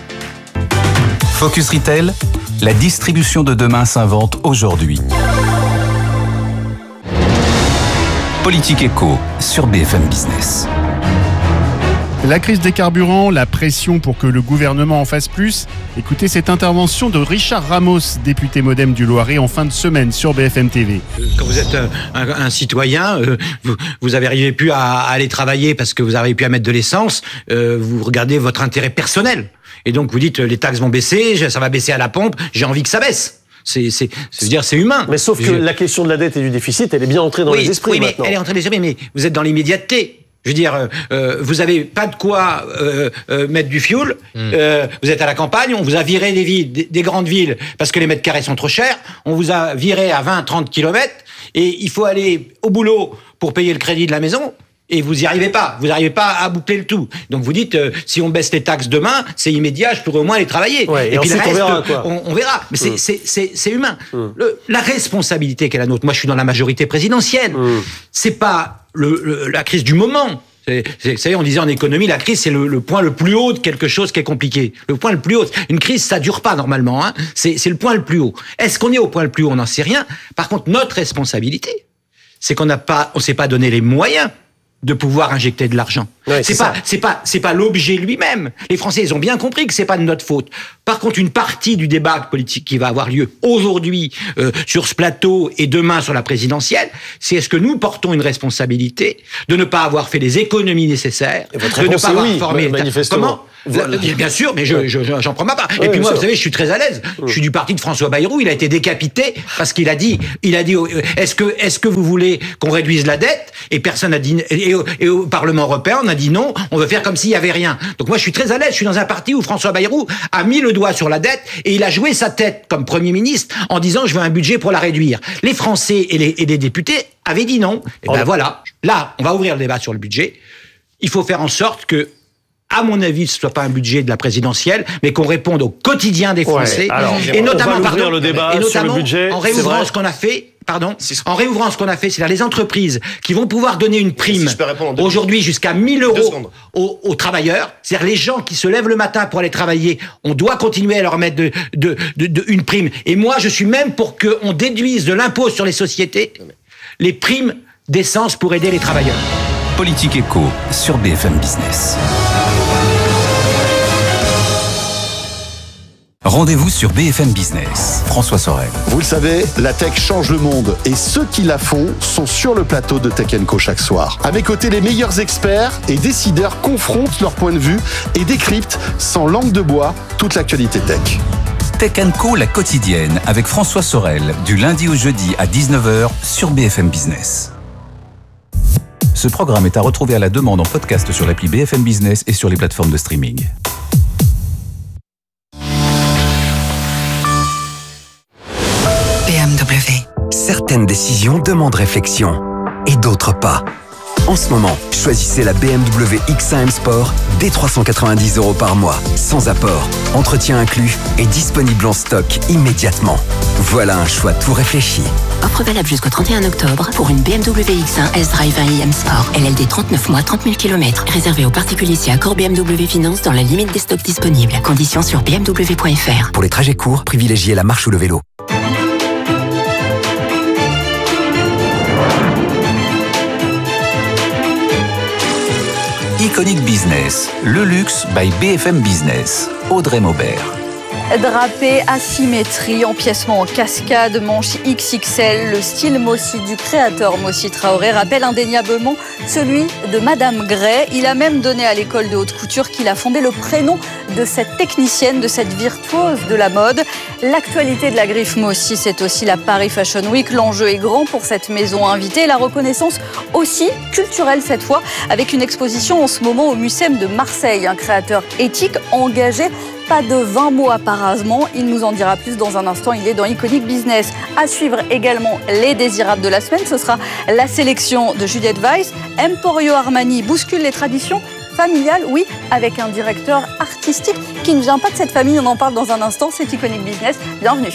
Focus Retail, la distribution de demain s'invente aujourd'hui. Politique Éco sur B F M Business. La crise des carburants, la pression pour que le gouvernement en fasse plus. Écoutez cette intervention de Richard Ramos, député Modem du Loiret, en fin de semaine sur B F M T V. Quand vous êtes un, un, un citoyen, euh, vous, vous n'arrivez plus à, à aller travailler parce que vous n'arrivez plus à mettre de l'essence, euh, vous regardez votre intérêt personnel. Et donc vous dites, les taxes vont baisser, ça va baisser à la pompe, j'ai envie que ça baisse. C'est, c'est, c'est, dire, c'est humain. Mais sauf que je... la question de la dette et du déficit, elle est bien entrée dans oui, les esprits oui, mais maintenant. Elle est entrée dans les esprits, mais vous êtes dans l'immédiateté. Je veux dire, euh, vous avez pas de quoi euh, euh, mettre du fioul. Mmh. Euh, vous êtes à la campagne, on vous a viré des villes, des, des grandes villes, parce que les mètres carrés sont trop chers. On vous a viré à vingt, trente kilomètres, et il faut aller au boulot pour payer le crédit de la maison. Et vous n'y arrivez pas, vous n'arrivez pas à boucler le tout. Donc vous dites, euh, si on baisse les taxes demain, c'est immédiat, je pourrais au moins aller travailler. Ouais, et, et puis le reste, on verra. Quoi. On, on verra. Mais mmh. c'est, c'est, c'est humain. Mmh. Le, la responsabilité qu'est la nôtre, moi je suis dans la majorité présidentielle, mmh. c'est pas le, le, la crise du moment. C'est, c'est, vous savez, on disait en économie, la crise, c'est le, le point le plus haut de quelque chose qui est compliqué. Le point le plus haut. Une crise, ça dure pas normalement. Hein. C'est, c'est le point le plus haut. Est-ce qu'on est au point le plus haut? On n'en sait rien. Par contre, notre responsabilité, c'est qu'on n'a pas, on s'est pas donné les moyens de pouvoir injecter de l'argent. Ouais, c'est, c'est pas, c'est pas, c'est pas l'objet lui-même. Les Français, ils ont bien compris que c'est pas de notre faute. Par contre, une partie du débat politique qui va avoir lieu aujourd'hui euh, sur ce plateau et demain sur la présidentielle, c'est est-ce que nous portons une responsabilité de ne pas avoir fait les économies nécessaires, de ne pas avoir oui, formé. Manifestement. Voilà. Bien sûr, mais je, je, j'en prends ma part. Ouais, et puis moi, sûr. Vous savez, je suis très à l'aise. Je suis du parti de François Bayrou. Il a été décapité parce qu'il a dit, il a dit, est-ce que, est-ce que vous voulez qu'on réduise la dette? Et personne n'a dit, et au, et au Parlement européen, on a dit non. On veut faire comme s'il y avait rien. Donc moi, je suis très à l'aise. Je suis dans un parti où François Bayrou a mis le doigt sur la dette et il a joué sa tête comme Premier ministre en disant, je veux un budget pour la réduire. Les Français et les, et les députés avaient dit non. Et ben voilà. Là, on va ouvrir le débat sur le budget. Il faut faire en sorte que, à mon avis, ce ne soit pas un budget de la présidentielle, mais qu'on réponde au quotidien des Français. Ouais, alors, et notamment, pardon, le débat et notamment sur le budget, en réouvrant ce qu'on a fait. Pardon, en réouvrant ce qu'on a fait, c'est-à-dire les entreprises qui vont pouvoir donner une prime si aujourd'hui jusqu'à mille euros aux, aux travailleurs, c'est-à-dire les gens qui se lèvent le matin pour aller travailler, on doit continuer à leur mettre de, de, de, de une prime. Et moi, je suis même pour qu'on déduise de l'impôt sur les sociétés les primes d'essence pour aider les travailleurs. Politique Éco sur B F M Business. Rendez-vous sur B F M Business. François Sorel. Vous le savez, la tech change le monde et ceux qui la font sont sur le plateau de Tech and Co chaque soir. À mes côtés, les meilleurs experts et décideurs confrontent leur point de vue et décryptent sans langue de bois toute l'actualité tech. Tech and Co, la quotidienne, avec François Sorel, du lundi au jeudi à dix-neuf heures sur B F M Business. Ce programme est à retrouver à la demande en podcast sur l'appli B F M Business et sur les plateformes de streaming. B M W. Certaines décisions demandent réflexion et d'autres pas. En ce moment, choisissez la B M W X un M Sport dès trois cent quatre-vingt-dix euros par mois, sans apport, entretien inclus et disponible en stock immédiatement. Voilà un choix tout réfléchi. Offre valable jusqu'au trente et un octobre pour une B M W X un S-Drive un i M Sport. L L D trente-neuf mois, trente mille kilomètres. Réservé aux particuliers si accord B M W Finance dans la limite des stocks disponibles. Conditions sur b m w point f r. Pour les trajets courts, privilégiez la marche ou le vélo. Iconic Business, le luxe by B F M Business. Audrey Maubert. Drapé, asymétrie, empiècement en cascade, manche X X L, le style Mossy du créateur Mossy Traoré rappelle indéniablement celui de Madame Gray. Il a même donné à l'école de haute couture qu'il a fondé le prénom de cette technicienne, de cette virtuose de la mode. L'actualité de la griffe Mossy, c'est aussi la Paris Fashion Week. L'enjeu est grand pour cette maison invitée. La reconnaissance aussi culturelle cette fois, avec une exposition en ce moment au Mucem de Marseille. Un créateur éthique engagé. Pas de vingt mots apparemment, il nous en dira plus dans un instant, il est dans Iconic Business. À suivre également les désirables de la semaine, ce sera la sélection de Juliette Weiss. Emporio Armani bouscule les traditions familiales, oui, avec un directeur artistique qui ne vient pas de cette famille, on en parle dans un instant, c'est Iconic Business, bienvenue.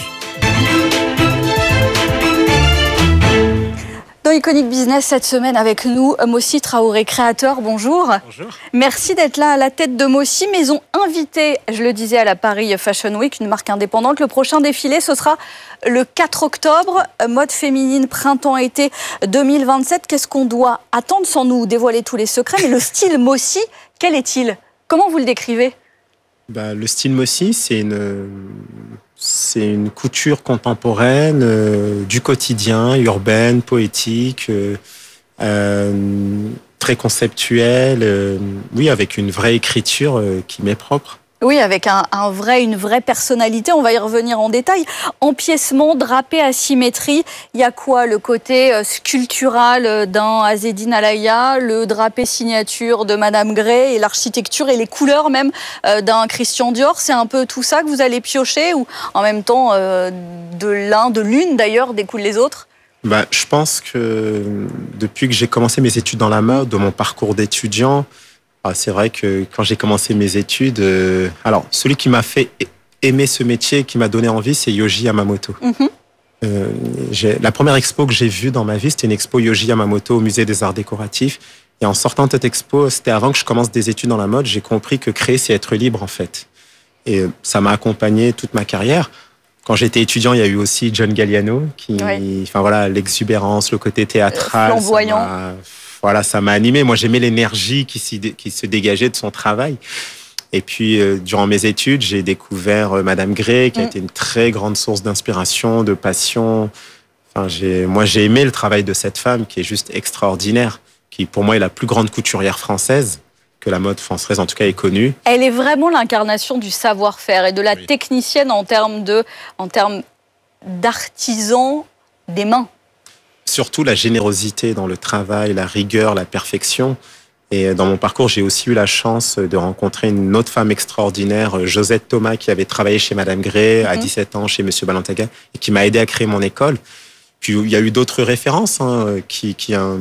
Dans Iconic Business cette semaine avec nous, Mossy Traoré, créateur, bonjour. Bonjour. Merci d'être là à la tête de Mossy, maison invitée, je le disais, à la Paris Fashion Week, une marque indépendante. Le prochain défilé, ce sera le quatre octobre, mode féminine printemps-été deux mille vingt-sept. Qu'est-ce qu'on doit attendre sans nous dévoiler tous les secrets? Mais le style Mossy, quel est-il? Comment vous le décrivez? Bah, le style Mossy, c'est une... C'est une couture contemporaine, euh, du quotidien, urbaine, poétique, euh, euh, très conceptuelle, euh, oui, avec une vraie écriture euh, qui m'est propre. Oui, avec un, un vrai, une vraie personnalité, on va y revenir en détail. Empiècement, drapé, asymétrie, il y a quoi? Le côté sculptural d'un Azzedine Alaïa, le drapé signature de Madame Gray et l'architecture et les couleurs même d'un Christian Dior, c'est un peu tout ça que vous allez piocher ou en même temps euh, de l'un, de l'une d'ailleurs découlent les autres? Bah, je pense que depuis que j'ai commencé mes études dans la mode, de mon parcours d'étudiant, ah, c'est vrai que quand j'ai commencé mes études, euh, alors celui qui m'a fait aimer ce métier, qui m'a donné envie, c'est Yohji Yamamoto. Mm-hmm. euh, j'ai, la première expo que j'ai vue dans ma vie, c'était une expo Yohji Yamamoto au Musée des Arts Décoratifs. Et en sortant de cette expo, c'était avant que je commence des études dans la mode, j'ai compris que créer, c'est être libre en fait. Et ça m'a accompagné toute ma carrière. Quand j'étais étudiant, il y a eu aussi John Galliano, qui, oui. enfin voilà, l'exubérance, le côté théâtral, euh, flamboyant. Ça m'a, voilà, ça m'a animé. Moi, j'aimais l'énergie qui, qui se dégageait de son travail. Et puis, euh, durant mes études, j'ai découvert euh, Madame Gray, qui mm. a été une très grande source d'inspiration, de passion. Enfin, j'ai, moi, j'ai aimé le travail de cette femme, qui est juste extraordinaire, qui, pour moi, est la plus grande couturière française que la mode française, en tout cas, est connue. Elle est vraiment l'incarnation du savoir-faire et de la oui. technicienne en termes de, en termes d'artisan des mains. Surtout la générosité dans le travail, la rigueur, la perfection. Et dans mon parcours, j'ai aussi eu la chance de rencontrer une autre femme extraordinaire, Josette Thomas, qui avait travaillé chez Madame Gray, mm-hmm. à dix-sept ans, chez Monsieur Balenciaga, et qui m'a aidé à créer mon école. Puis il y a eu d'autres références, hein, qui, qui un,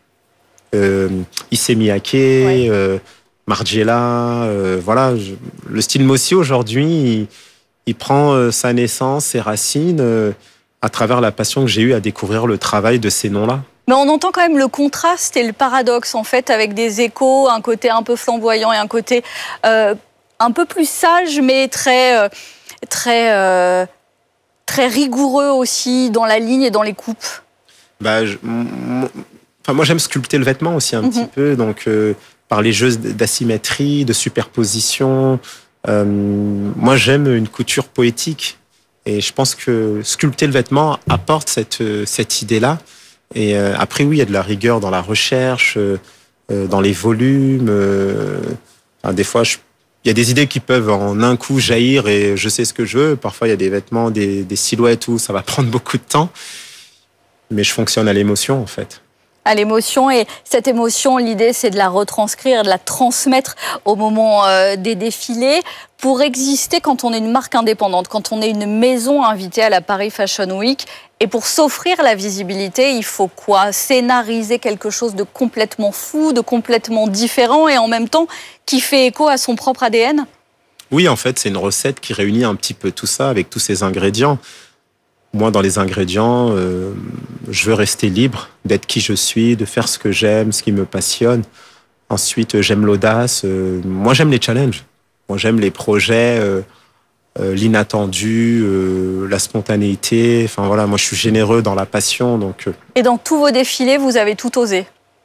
euh, Issey Miyake, oui. euh, Margiela, euh, voilà. Je, le style Mossy aujourd'hui, il, il prend euh, sa naissance, ses racines, euh, à travers la passion que j'ai eue à découvrir le travail de ces noms-là. Mais on entend quand même le contraste et le paradoxe, en fait, avec des échos, un côté un peu flamboyant et un côté euh, un peu plus sage, mais très, euh, très, euh, très rigoureux aussi dans la ligne et dans les coupes. Bah, je, m- enfin, moi, j'aime sculpter le vêtement aussi un mm-hmm. petit peu, donc euh, par les jeux d'asymétrie, de superposition. Euh, moi, j'aime une couture poétique. Et je pense que sculpter le vêtement apporte cette, cette idée-là. Et euh, après, oui, il y a de la rigueur dans la recherche, euh, dans les volumes. Euh, enfin, des fois, je, il y a des idées qui peuvent en un coup jaillir et je sais ce que je veux. Parfois, il y a des vêtements, des, des silhouettes où ça va prendre beaucoup de temps. Mais je fonctionne à l'émotion, en fait. À l'émotion, et cette émotion, l'idée, c'est de la retranscrire, de la transmettre au moment euh, des défilés. Pour exister quand on est une marque indépendante, quand on est une maison invitée à la Paris Fashion Week, et pour s'offrir la visibilité, il faut quoi? Scénariser quelque chose de complètement fou, de complètement différent, et en même temps qui fait écho à son propre A D N? Oui, en fait, c'est une recette qui réunit un petit peu tout ça avec tous ces ingrédients. Moi, dans les ingrédients, euh, je veux rester libre, d'être qui je suis, de faire ce que j'aime, ce qui me passionne. Ensuite, j'aime l'audace. Euh, moi, j'aime les challenges. Moi, j'aime les projets, euh, euh, l'inattendu, euh, la spontanéité. Enfin, voilà, moi, je suis généreux dans la passion. Donc, euh... Et dans tous vos défilés, vous avez tout osé?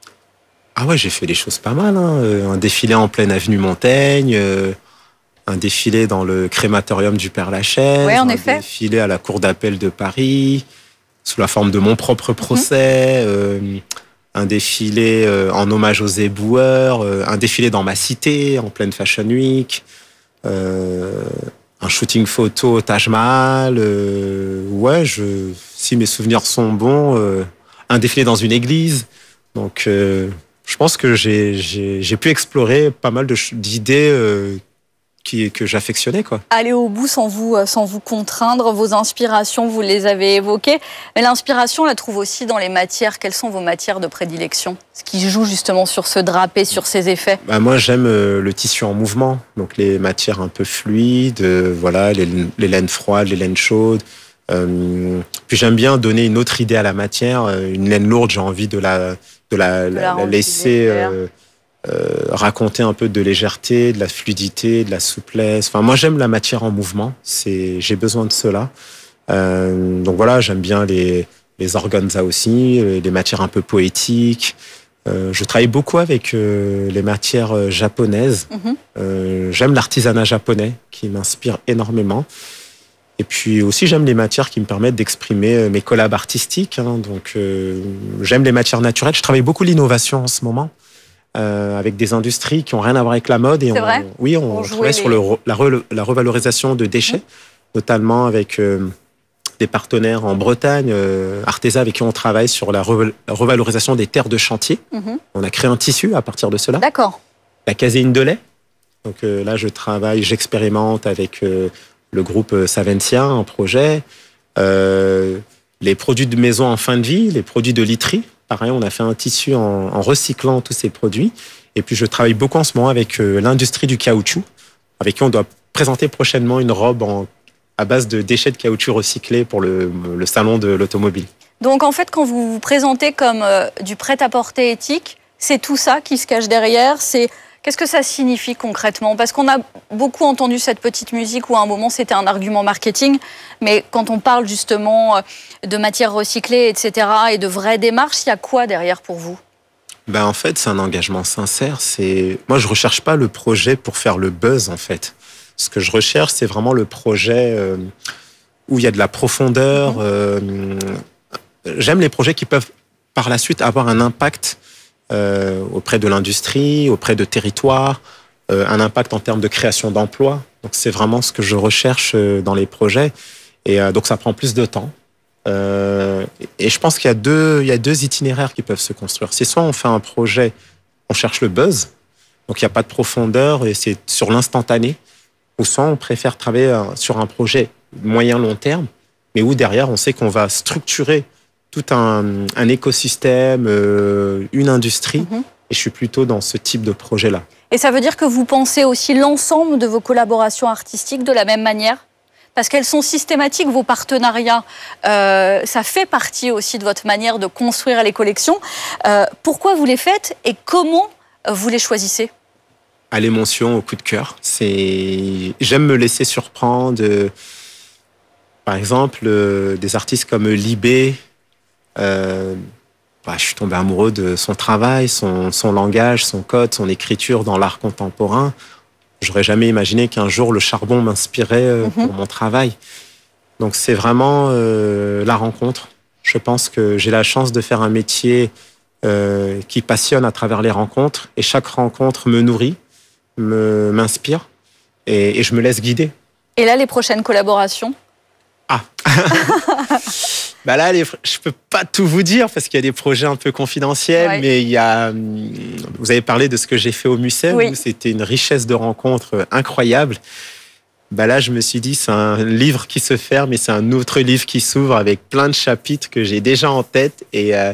Ah ouais, j'ai fait des choses pas mal. Hein. Un défilé en pleine avenue Montaigne, euh, un défilé dans le crématorium du Père-Lachaise, ouais, en un effet. défilé à la Cour d'appel de Paris, sous la forme de mon propre procès, mmh. euh, un défilé euh, en hommage aux éboueurs, euh, un défilé dans ma cité, en pleine Fashion Week, euh, un shooting photo au Taj Mahal, euh, ouais, je, si mes souvenirs sont bons, euh, un défilé dans une église. Donc, euh, je pense que j'ai, j'ai, j'ai pu explorer pas mal de, d'idées euh, Qui, que j'affectionnais, quoi. Aller au bout sans vous, sans vous contraindre, vos inspirations, vous les avez évoquées. Mais l'inspiration, on la trouve aussi dans les matières. Quelles sont vos matières de prédilection? Ce qui joue justement sur ce drapé, sur ces effets. Bah, moi, j'aime le tissu en mouvement. Donc, les matières un peu fluides, euh, voilà, les, les laines froides, les laines chaudes. Euh, puis, j'aime bien donner une autre idée à la matière. Une laine lourde, j'ai envie de la, de la, de la, la laisser... Euh, raconter un peu de légèreté, de la fluidité, de la souplesse. Enfin, moi, j'aime la matière en mouvement. C'est, j'ai besoin de cela. Euh, donc voilà, j'aime bien les, les organza aussi, les matières un peu poétiques. Euh, je travaille beaucoup avec euh, les matières japonaises. Mm-hmm. Euh, j'aime l'artisanat japonais qui m'inspire énormément. Et puis aussi, j'aime les matières qui me permettent d'exprimer mes collabs artistiques. Hein. Donc, euh, j'aime les matières naturelles. Je travaille beaucoup l'innovation en ce moment. euh, avec des industries qui n'ont rien à voir avec la mode. Et C'est on, vrai oui, on travaille les... sur le, la, re, la revalorisation de déchets, mmh. notamment avec euh, des partenaires en Bretagne, euh, Artesa, avec qui on travaille sur la, re, la revalorisation des terres de chantier. Mmh. On a créé un tissu à partir de cela. D'accord. La caséine de lait. Donc euh, là, je travaille, j'expérimente avec euh, le groupe Saventia, un projet. Euh, les produits de maison en fin de vie, les produits de literie. Pareil, on a fait un tissu en, en recyclant tous ces produits. Et puis, je travaille beaucoup en ce moment avec euh, l'industrie du caoutchouc, avec qui on doit présenter prochainement une robe en, à base de déchets de caoutchouc recyclés pour le, le salon de l'automobile. Donc, en fait, quand vous vous présentez comme euh, du prêt-à-porter éthique, c'est tout ça qui se cache derrière. C'est Qu'est-ce que ça signifie concrètement? Parce qu'on a beaucoup entendu cette petite musique où à un moment c'était un argument marketing, mais quand on parle justement de matières recyclées, et cetera, et de vraies démarches, il y a quoi derrière pour vous? Ben en fait, c'est un engagement sincère. C'est moi, je recherche pas le projet pour faire le buzz en fait. Ce que je recherche, c'est vraiment le projet euh, où il y a de la profondeur. Mmh. Euh, j'aime les projets qui peuvent par la suite avoir un impact. Euh, auprès de l'industrie, auprès de territoires, euh, un impact en termes de création d'emplois. Donc c'est vraiment ce que je recherche euh, dans les projets. Et euh, donc ça prend plus de temps. Euh, et je pense qu'il y a deux, il y a deux itinéraires qui peuvent se construire. C'est soit on fait un projet, on cherche le buzz, donc il n'y a pas de profondeur et c'est sur l'instantané, ou soit on préfère travailler sur un projet moyen-long terme, mais où derrière on sait qu'on va structurer tout un, un écosystème, euh, une industrie, mmh. et je suis plutôt dans ce type de projet-là. Et ça veut dire que vous pensez aussi l'ensemble de vos collaborations artistiques de la même manière? Parce qu'elles sont systématiques, vos partenariats. Euh, ça fait partie aussi de votre manière de construire les collections. Euh, pourquoi vous les faites et comment vous les choisissez? À l'émotion, au coup de cœur. C'est... J'aime me laisser surprendre. Par exemple, euh, des artistes comme Libé, Euh, bah, je suis tombé amoureux de son travail, son, son langage, son code, son écriture dans l'art contemporain. J'aurais jamais imaginé qu'un jour le charbon m'inspirait euh, mm-hmm. pour mon travail. Donc c'est vraiment euh, la rencontre. Je pense que j'ai la chance de faire un métier euh, qui passionne à travers les rencontres, et chaque rencontre me nourrit, me, m'inspire, et, et je me laisse guider. Et là, les prochaines collaborations? Ah Bah là, les, je peux pas tout vous dire parce qu'il y a des projets un peu confidentiels, ouais. mais il y a, vous avez parlé de ce que j'ai fait au Mucem, oui. où c'était une richesse de rencontres incroyable. Bah là, je me suis dit, c'est un livre qui se ferme et c'est un autre livre qui s'ouvre avec plein de chapitres que j'ai déjà en tête. Et euh,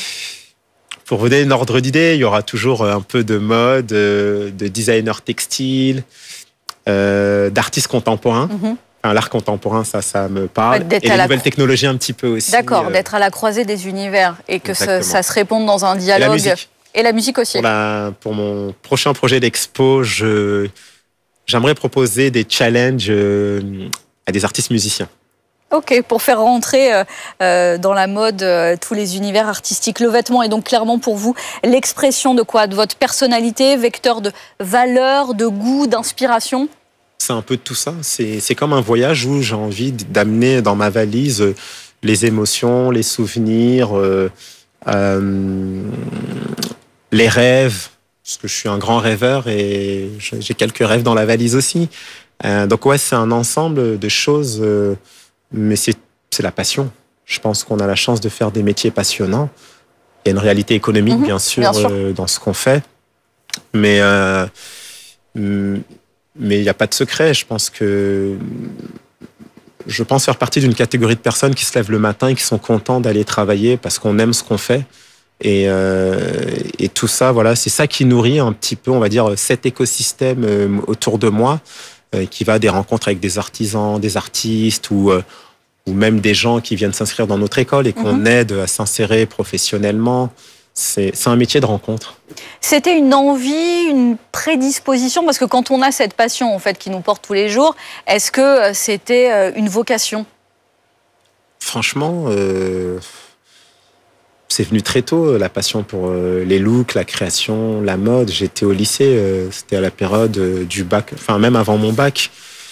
pour vous donner un ordre d'idée, il y aura toujours un peu de mode, de designer textile, euh, d'artistes contemporains. Mm-hmm. Enfin, l'art contemporain, ça, ça me parle. Ouais, et les nouvelles cro... technologies un petit peu aussi. D'accord, euh... d'être à la croisée des univers et que ça, ça se réponde dans un dialogue. Et la musique, et la musique aussi. Pour, la, pour mon prochain projet d'expo, je, j'aimerais proposer des challenges à des artistes musiciens. Ok, pour faire rentrer euh, dans la mode euh, tous les univers artistiques. Le vêtement est donc clairement pour vous l'expression de quoi? De votre personnalité, vecteur de valeur, de goût, d'inspiration? C'est un peu de tout ça. C'est, c'est comme un voyage où j'ai envie d'amener dans ma valise les émotions, les souvenirs, euh, euh, les rêves, parce que je suis un grand rêveur et j'ai quelques rêves dans la valise aussi. Euh, donc ouais, c'est un ensemble de choses, euh, mais c'est, c'est la passion. Je pense qu'on a la chance de faire des métiers passionnants. Il y a une réalité économique, mmh, bien sûr, bien sûr. Euh, dans ce qu'on fait. Mais... Euh, Mais il n'y a pas de secret. Je pense que je pense faire partie d'une catégorie de personnes qui se lèvent le matin et qui sont contents d'aller travailler parce qu'on aime ce qu'on fait. Et, euh, et tout ça, voilà, c'est ça qui nourrit un petit peu, on va dire, cet écosystème autour de moi, euh, qui va des rencontres avec des artisans, des artistes ou, euh, ou même des gens qui viennent s'inscrire dans notre école et qu'on mmh. aide à s'insérer professionnellement. C'est, c'est un métier de rencontre. C'était une envie, une prédisposition, parce que quand on a cette passion en fait qui nous porte tous les jours, est-ce que c'était une vocation? Franchement, euh, c'est venu très tôt, la passion pour les looks, la création, la mode. J'étais au lycée, euh, c'était à la période du bac, enfin même avant mon bac.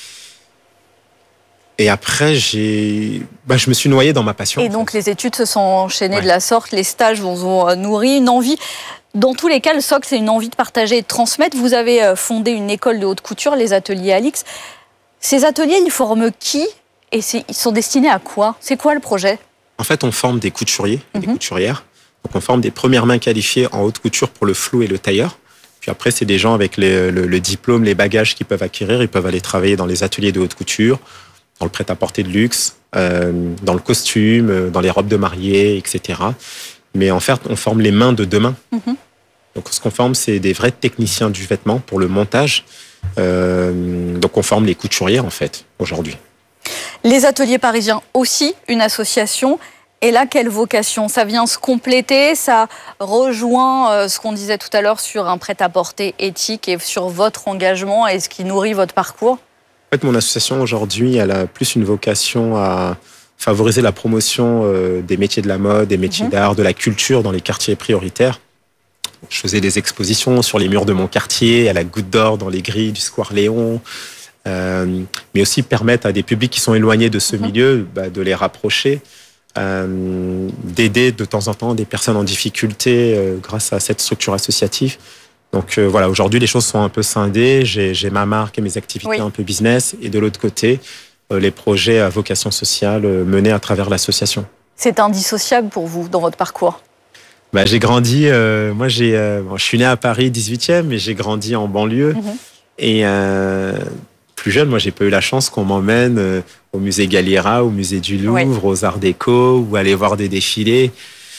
Et après, j'ai, bah, je me suis noyé dans ma passion. Et donc, les études se sont enchaînées ouais. de la sorte, les stages vous ont nourri, une envie Dans tous les cas, le socle, c'est une envie de partager et de transmettre. Vous avez fondé une école de haute couture, les ateliers Alix. Ces ateliers, ils forment qui et ils sont destinés à quoi? C'est quoi le projet? En fait, on forme des couturiers et des mmh. couturières. Donc, on forme des premières mains qualifiées en haute couture pour le flou et le tailleur. Puis après, c'est des gens avec les, le, le diplôme, les bagages qu'ils peuvent acquérir. Ils peuvent aller travailler dans les ateliers de haute couture, dans le prêt-à-porter de luxe, euh, dans le costume, dans les robes de mariée, et cetera. Mais en fait, on forme les mains de demain. Mmh. Donc, ce qu'on forme, c'est des vrais techniciens du vêtement pour le montage. Euh, donc, on forme les couturiers, en fait, aujourd'hui. Les ateliers parisiens aussi, une association. Et là, quelle vocation? Ça vient se compléter, ça rejoint euh, ce qu'on disait tout à l'heure sur un prêt-à-porter éthique et sur votre engagement et ce qui nourrit votre parcours? En fait, mon association aujourd'hui, elle a plus une vocation à favoriser la promotion euh, des métiers de la mode, des métiers mmh. d'art, de la culture dans les quartiers prioritaires. Je faisais des expositions sur les murs de mon quartier, à la Goutte d'Or, dans les grilles du Square Léon. Euh, mais aussi permettre à des publics qui sont éloignés de ce mmh. milieu bah, de les rapprocher, euh, d'aider de temps en temps des personnes en difficulté euh, grâce à cette structure associative. Donc euh, voilà, aujourd'hui les choses sont un peu scindées. J'ai, j'ai ma marque et mes activités oui. un peu business, et de l'autre côté, euh, les projets à vocation sociale euh, menés à travers l'association. C'est indissociable pour vous dans votre parcours? Bah, j'ai grandi, euh, moi j'ai, euh, bon, je suis né à Paris dix-huitième, mais j'ai grandi en banlieue. Mmh. Et euh, plus jeune, moi, j'ai pas eu la chance qu'on m'emmène euh, au musée Galliera, au musée du Louvre, ouais. aux Arts Déco, ou aller voir des défilés.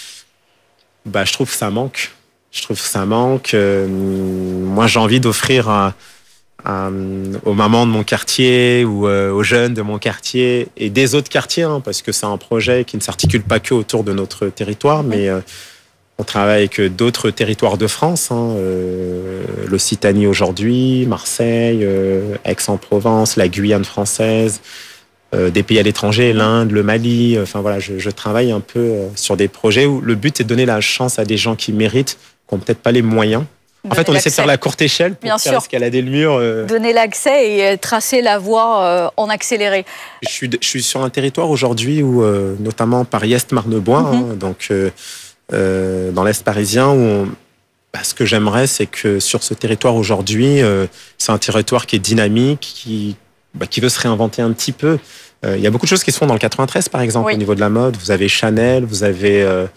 Bah, je trouve que ça manque. Je trouve que ça manque. Euh, moi, j'ai envie d'offrir à, à, aux mamans de mon quartier ou euh, aux jeunes de mon quartier et des autres quartiers, hein, parce que c'est un projet qui ne s'articule pas que autour de notre territoire, mais euh, on travaille avec d'autres territoires de France, hein, euh, l'Occitanie aujourd'hui, Marseille, euh, Aix-en-Provence, la Guyane française, euh, des pays à l'étranger, l'Inde, le Mali. Enfin voilà, je, je travaille un peu euh, sur des projets où le but est de donner la chance à des gens qui méritent, qui n'ont peut-être pas les moyens. En fait, on essaie de faire la courte échelle pour Bien faire sûr. escalader le mur. Euh... Donner l'accès et tracer la voie euh, en accéléré. Je suis, je suis sur un territoire aujourd'hui où, euh, notamment Paris-Est, Marne-Bois, mm-hmm. hein, donc... Euh, Euh, dans l'Est parisien, où on, bah, ce que j'aimerais, c'est que sur ce territoire aujourd'hui, euh, c'est un territoire qui est dynamique, qui, bah, qui veut se réinventer un petit peu. Euh, il y a beaucoup de choses qui se font dans le quatre-vingt-treize, par exemple, oui. au niveau de la mode. Vous avez Chanel, vous avez euh,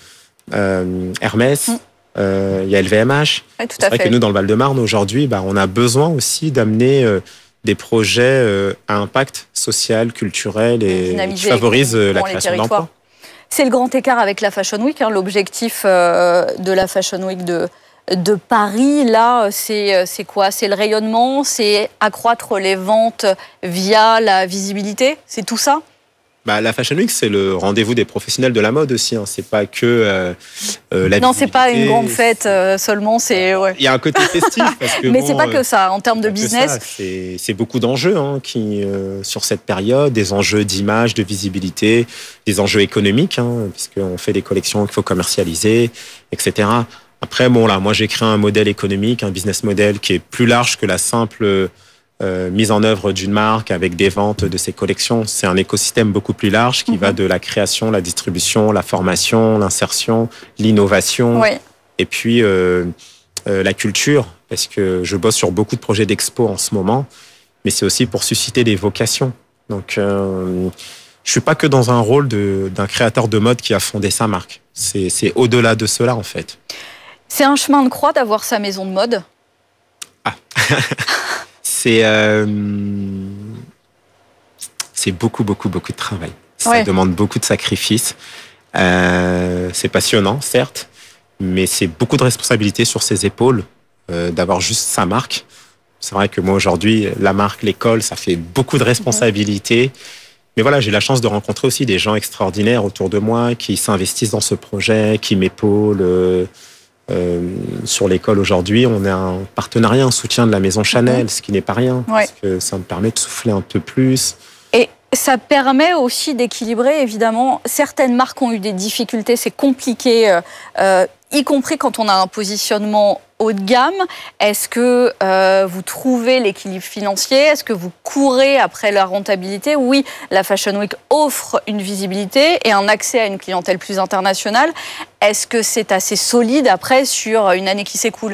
euh, Hermès, mm. euh, il y a L V M H. Oui, tout c'est à vrai fait. que nous, dans le Val-de-Marne, aujourd'hui, bah, on a besoin aussi d'amener euh, des projets euh, à impact social, culturel et qui favorisent euh, la création d'emplois. C'est le grand écart avec la Fashion Week. Hein. L'objectif euh, de la Fashion Week de, de Paris, là, c'est, c'est quoi? C'est le rayonnement, c'est accroître les ventes via la visibilité, c'est tout ça? Bah, la Fashion Week, c'est le rendez-vous des professionnels de la mode aussi. Hein. C'est pas que euh, euh, la Non, c'est pas une grande fête euh, seulement. C'est ouais. Il y a un côté festif. Parce que, Mais bon, c'est pas que ça. En termes de business, ça, c'est, c'est beaucoup d'enjeux hein, qui euh, sur cette période, des enjeux d'image, de visibilité, des enjeux économiques, hein, puisqu'on fait des collections qu'il faut commercialiser, et cetera. Après, bon là, moi j'ai créé un modèle économique, un business model qui est plus large que la simple Euh, mise en œuvre d'une marque avec des ventes de ses collections. C'est un écosystème beaucoup plus large qui mmh. va de la création, la distribution, la formation, l'insertion, l'innovation, oui. et puis euh, euh, la culture, parce que je bosse sur beaucoup de projets d'expo en ce moment, mais c'est aussi pour susciter des vocations. Donc, euh, je suis pas que dans un rôle de, d'un créateur de mode qui a fondé sa marque. C'est, c'est au-delà de cela, en fait. C'est un chemin de croix d'avoir sa maison de mode? Ah C'est, euh, c'est beaucoup, beaucoup, beaucoup de travail. Ça ouais. demande beaucoup de sacrifices. Euh, c'est passionnant, certes, mais c'est beaucoup de responsabilités sur ses épaules euh, d'avoir juste sa marque. C'est vrai que moi, aujourd'hui, la marque, l'école, ça fait beaucoup de responsabilités. Mmh. Mais voilà, j'ai la chance de rencontrer aussi des gens extraordinaires autour de moi qui s'investissent dans ce projet, qui m'épaulent. Euh, Euh, sur l'école aujourd'hui, on a un partenariat, un soutien de la maison Chanel, mmh. ce qui n'est pas rien, ouais. parce que ça me permet de souffler un peu plus. Et Ça permet aussi d'équilibrer, évidemment. Certaines marques ont eu des difficultés, c'est compliqué, euh, y compris quand on a un positionnement haut de gamme. Est-ce que euh, vous trouvez l'équilibre financier? Est-ce que vous courez après la rentabilité? Oui, la Fashion Week offre une visibilité et un accès à une clientèle plus internationale. Est-ce que c'est assez solide après sur une année qui s'écoule?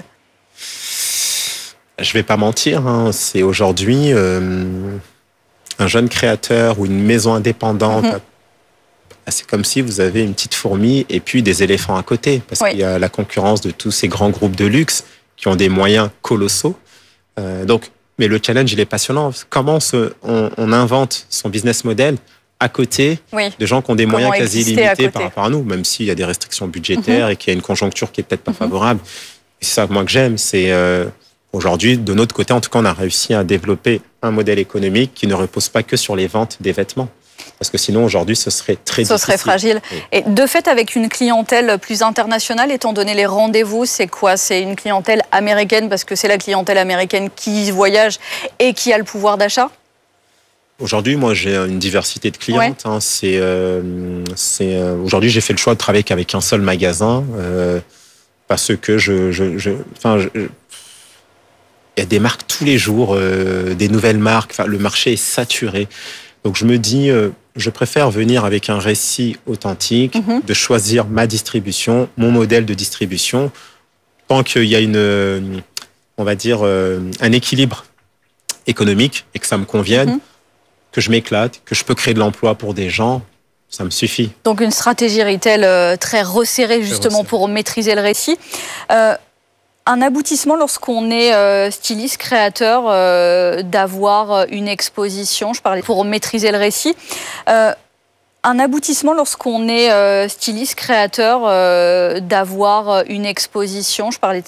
Je vais pas mentir, hein, c'est aujourd'hui... Euh... un jeune créateur ou une maison indépendante, mmh. c'est comme si vous avez une petite fourmi et puis des éléphants à côté, parce oui. qu'il y a la concurrence de tous ces grands groupes de luxe qui ont des moyens colossaux. Euh, donc, mais le challenge, il est passionnant. Comment se, on, on invente son business model à côté oui. de gens qui ont des Comment moyens quasi illimités par rapport à nous, même s'il y a des restrictions budgétaires mmh. et qu'il y a une conjoncture qui est peut-être pas mmh. favorable. Et c'est ça, moi, que j'aime, c'est... Euh, Aujourd'hui, de notre côté, en tout cas, on a réussi à développer un modèle économique qui ne repose pas que sur les ventes des vêtements. Parce que sinon, aujourd'hui, ce serait très ce difficile. Ce serait fragile. Oui. Et de fait, avec une clientèle plus internationale, étant donné les rendez-vous, c'est quoi? C'est une clientèle américaine, parce que c'est la clientèle américaine qui voyage et qui a le pouvoir d'achat? Aujourd'hui, moi, j'ai une diversité de clientes. Ouais. Hein. C'est, euh, c'est, euh, aujourd'hui, j'ai fait le choix de travailler qu'avec un seul magasin, euh, parce que je... je, je, enfin, je, il y a des marques tous les jours, euh, des nouvelles marques. Enfin, le marché est saturé. Donc, je me dis, euh, je préfère venir avec un récit authentique, mm-hmm. de choisir ma distribution, mon modèle de distribution, tant qu'il y a une, on va dire, euh, un équilibre économique et que ça me convienne, mm-hmm. que je m'éclate, que je peux créer de l'emploi pour des gens. Ça me suffit. Donc, une stratégie retail euh, très resserrée, justement, resserré. pour maîtriser le récit. Euh, Un aboutissement lorsqu'on est euh, styliste, créateur, euh, d'avoir une exposition, je parlais pour maîtriser le récit, euh, un aboutissement lorsqu'on est euh, styliste, créateur, euh, d'avoir une exposition, je parlais de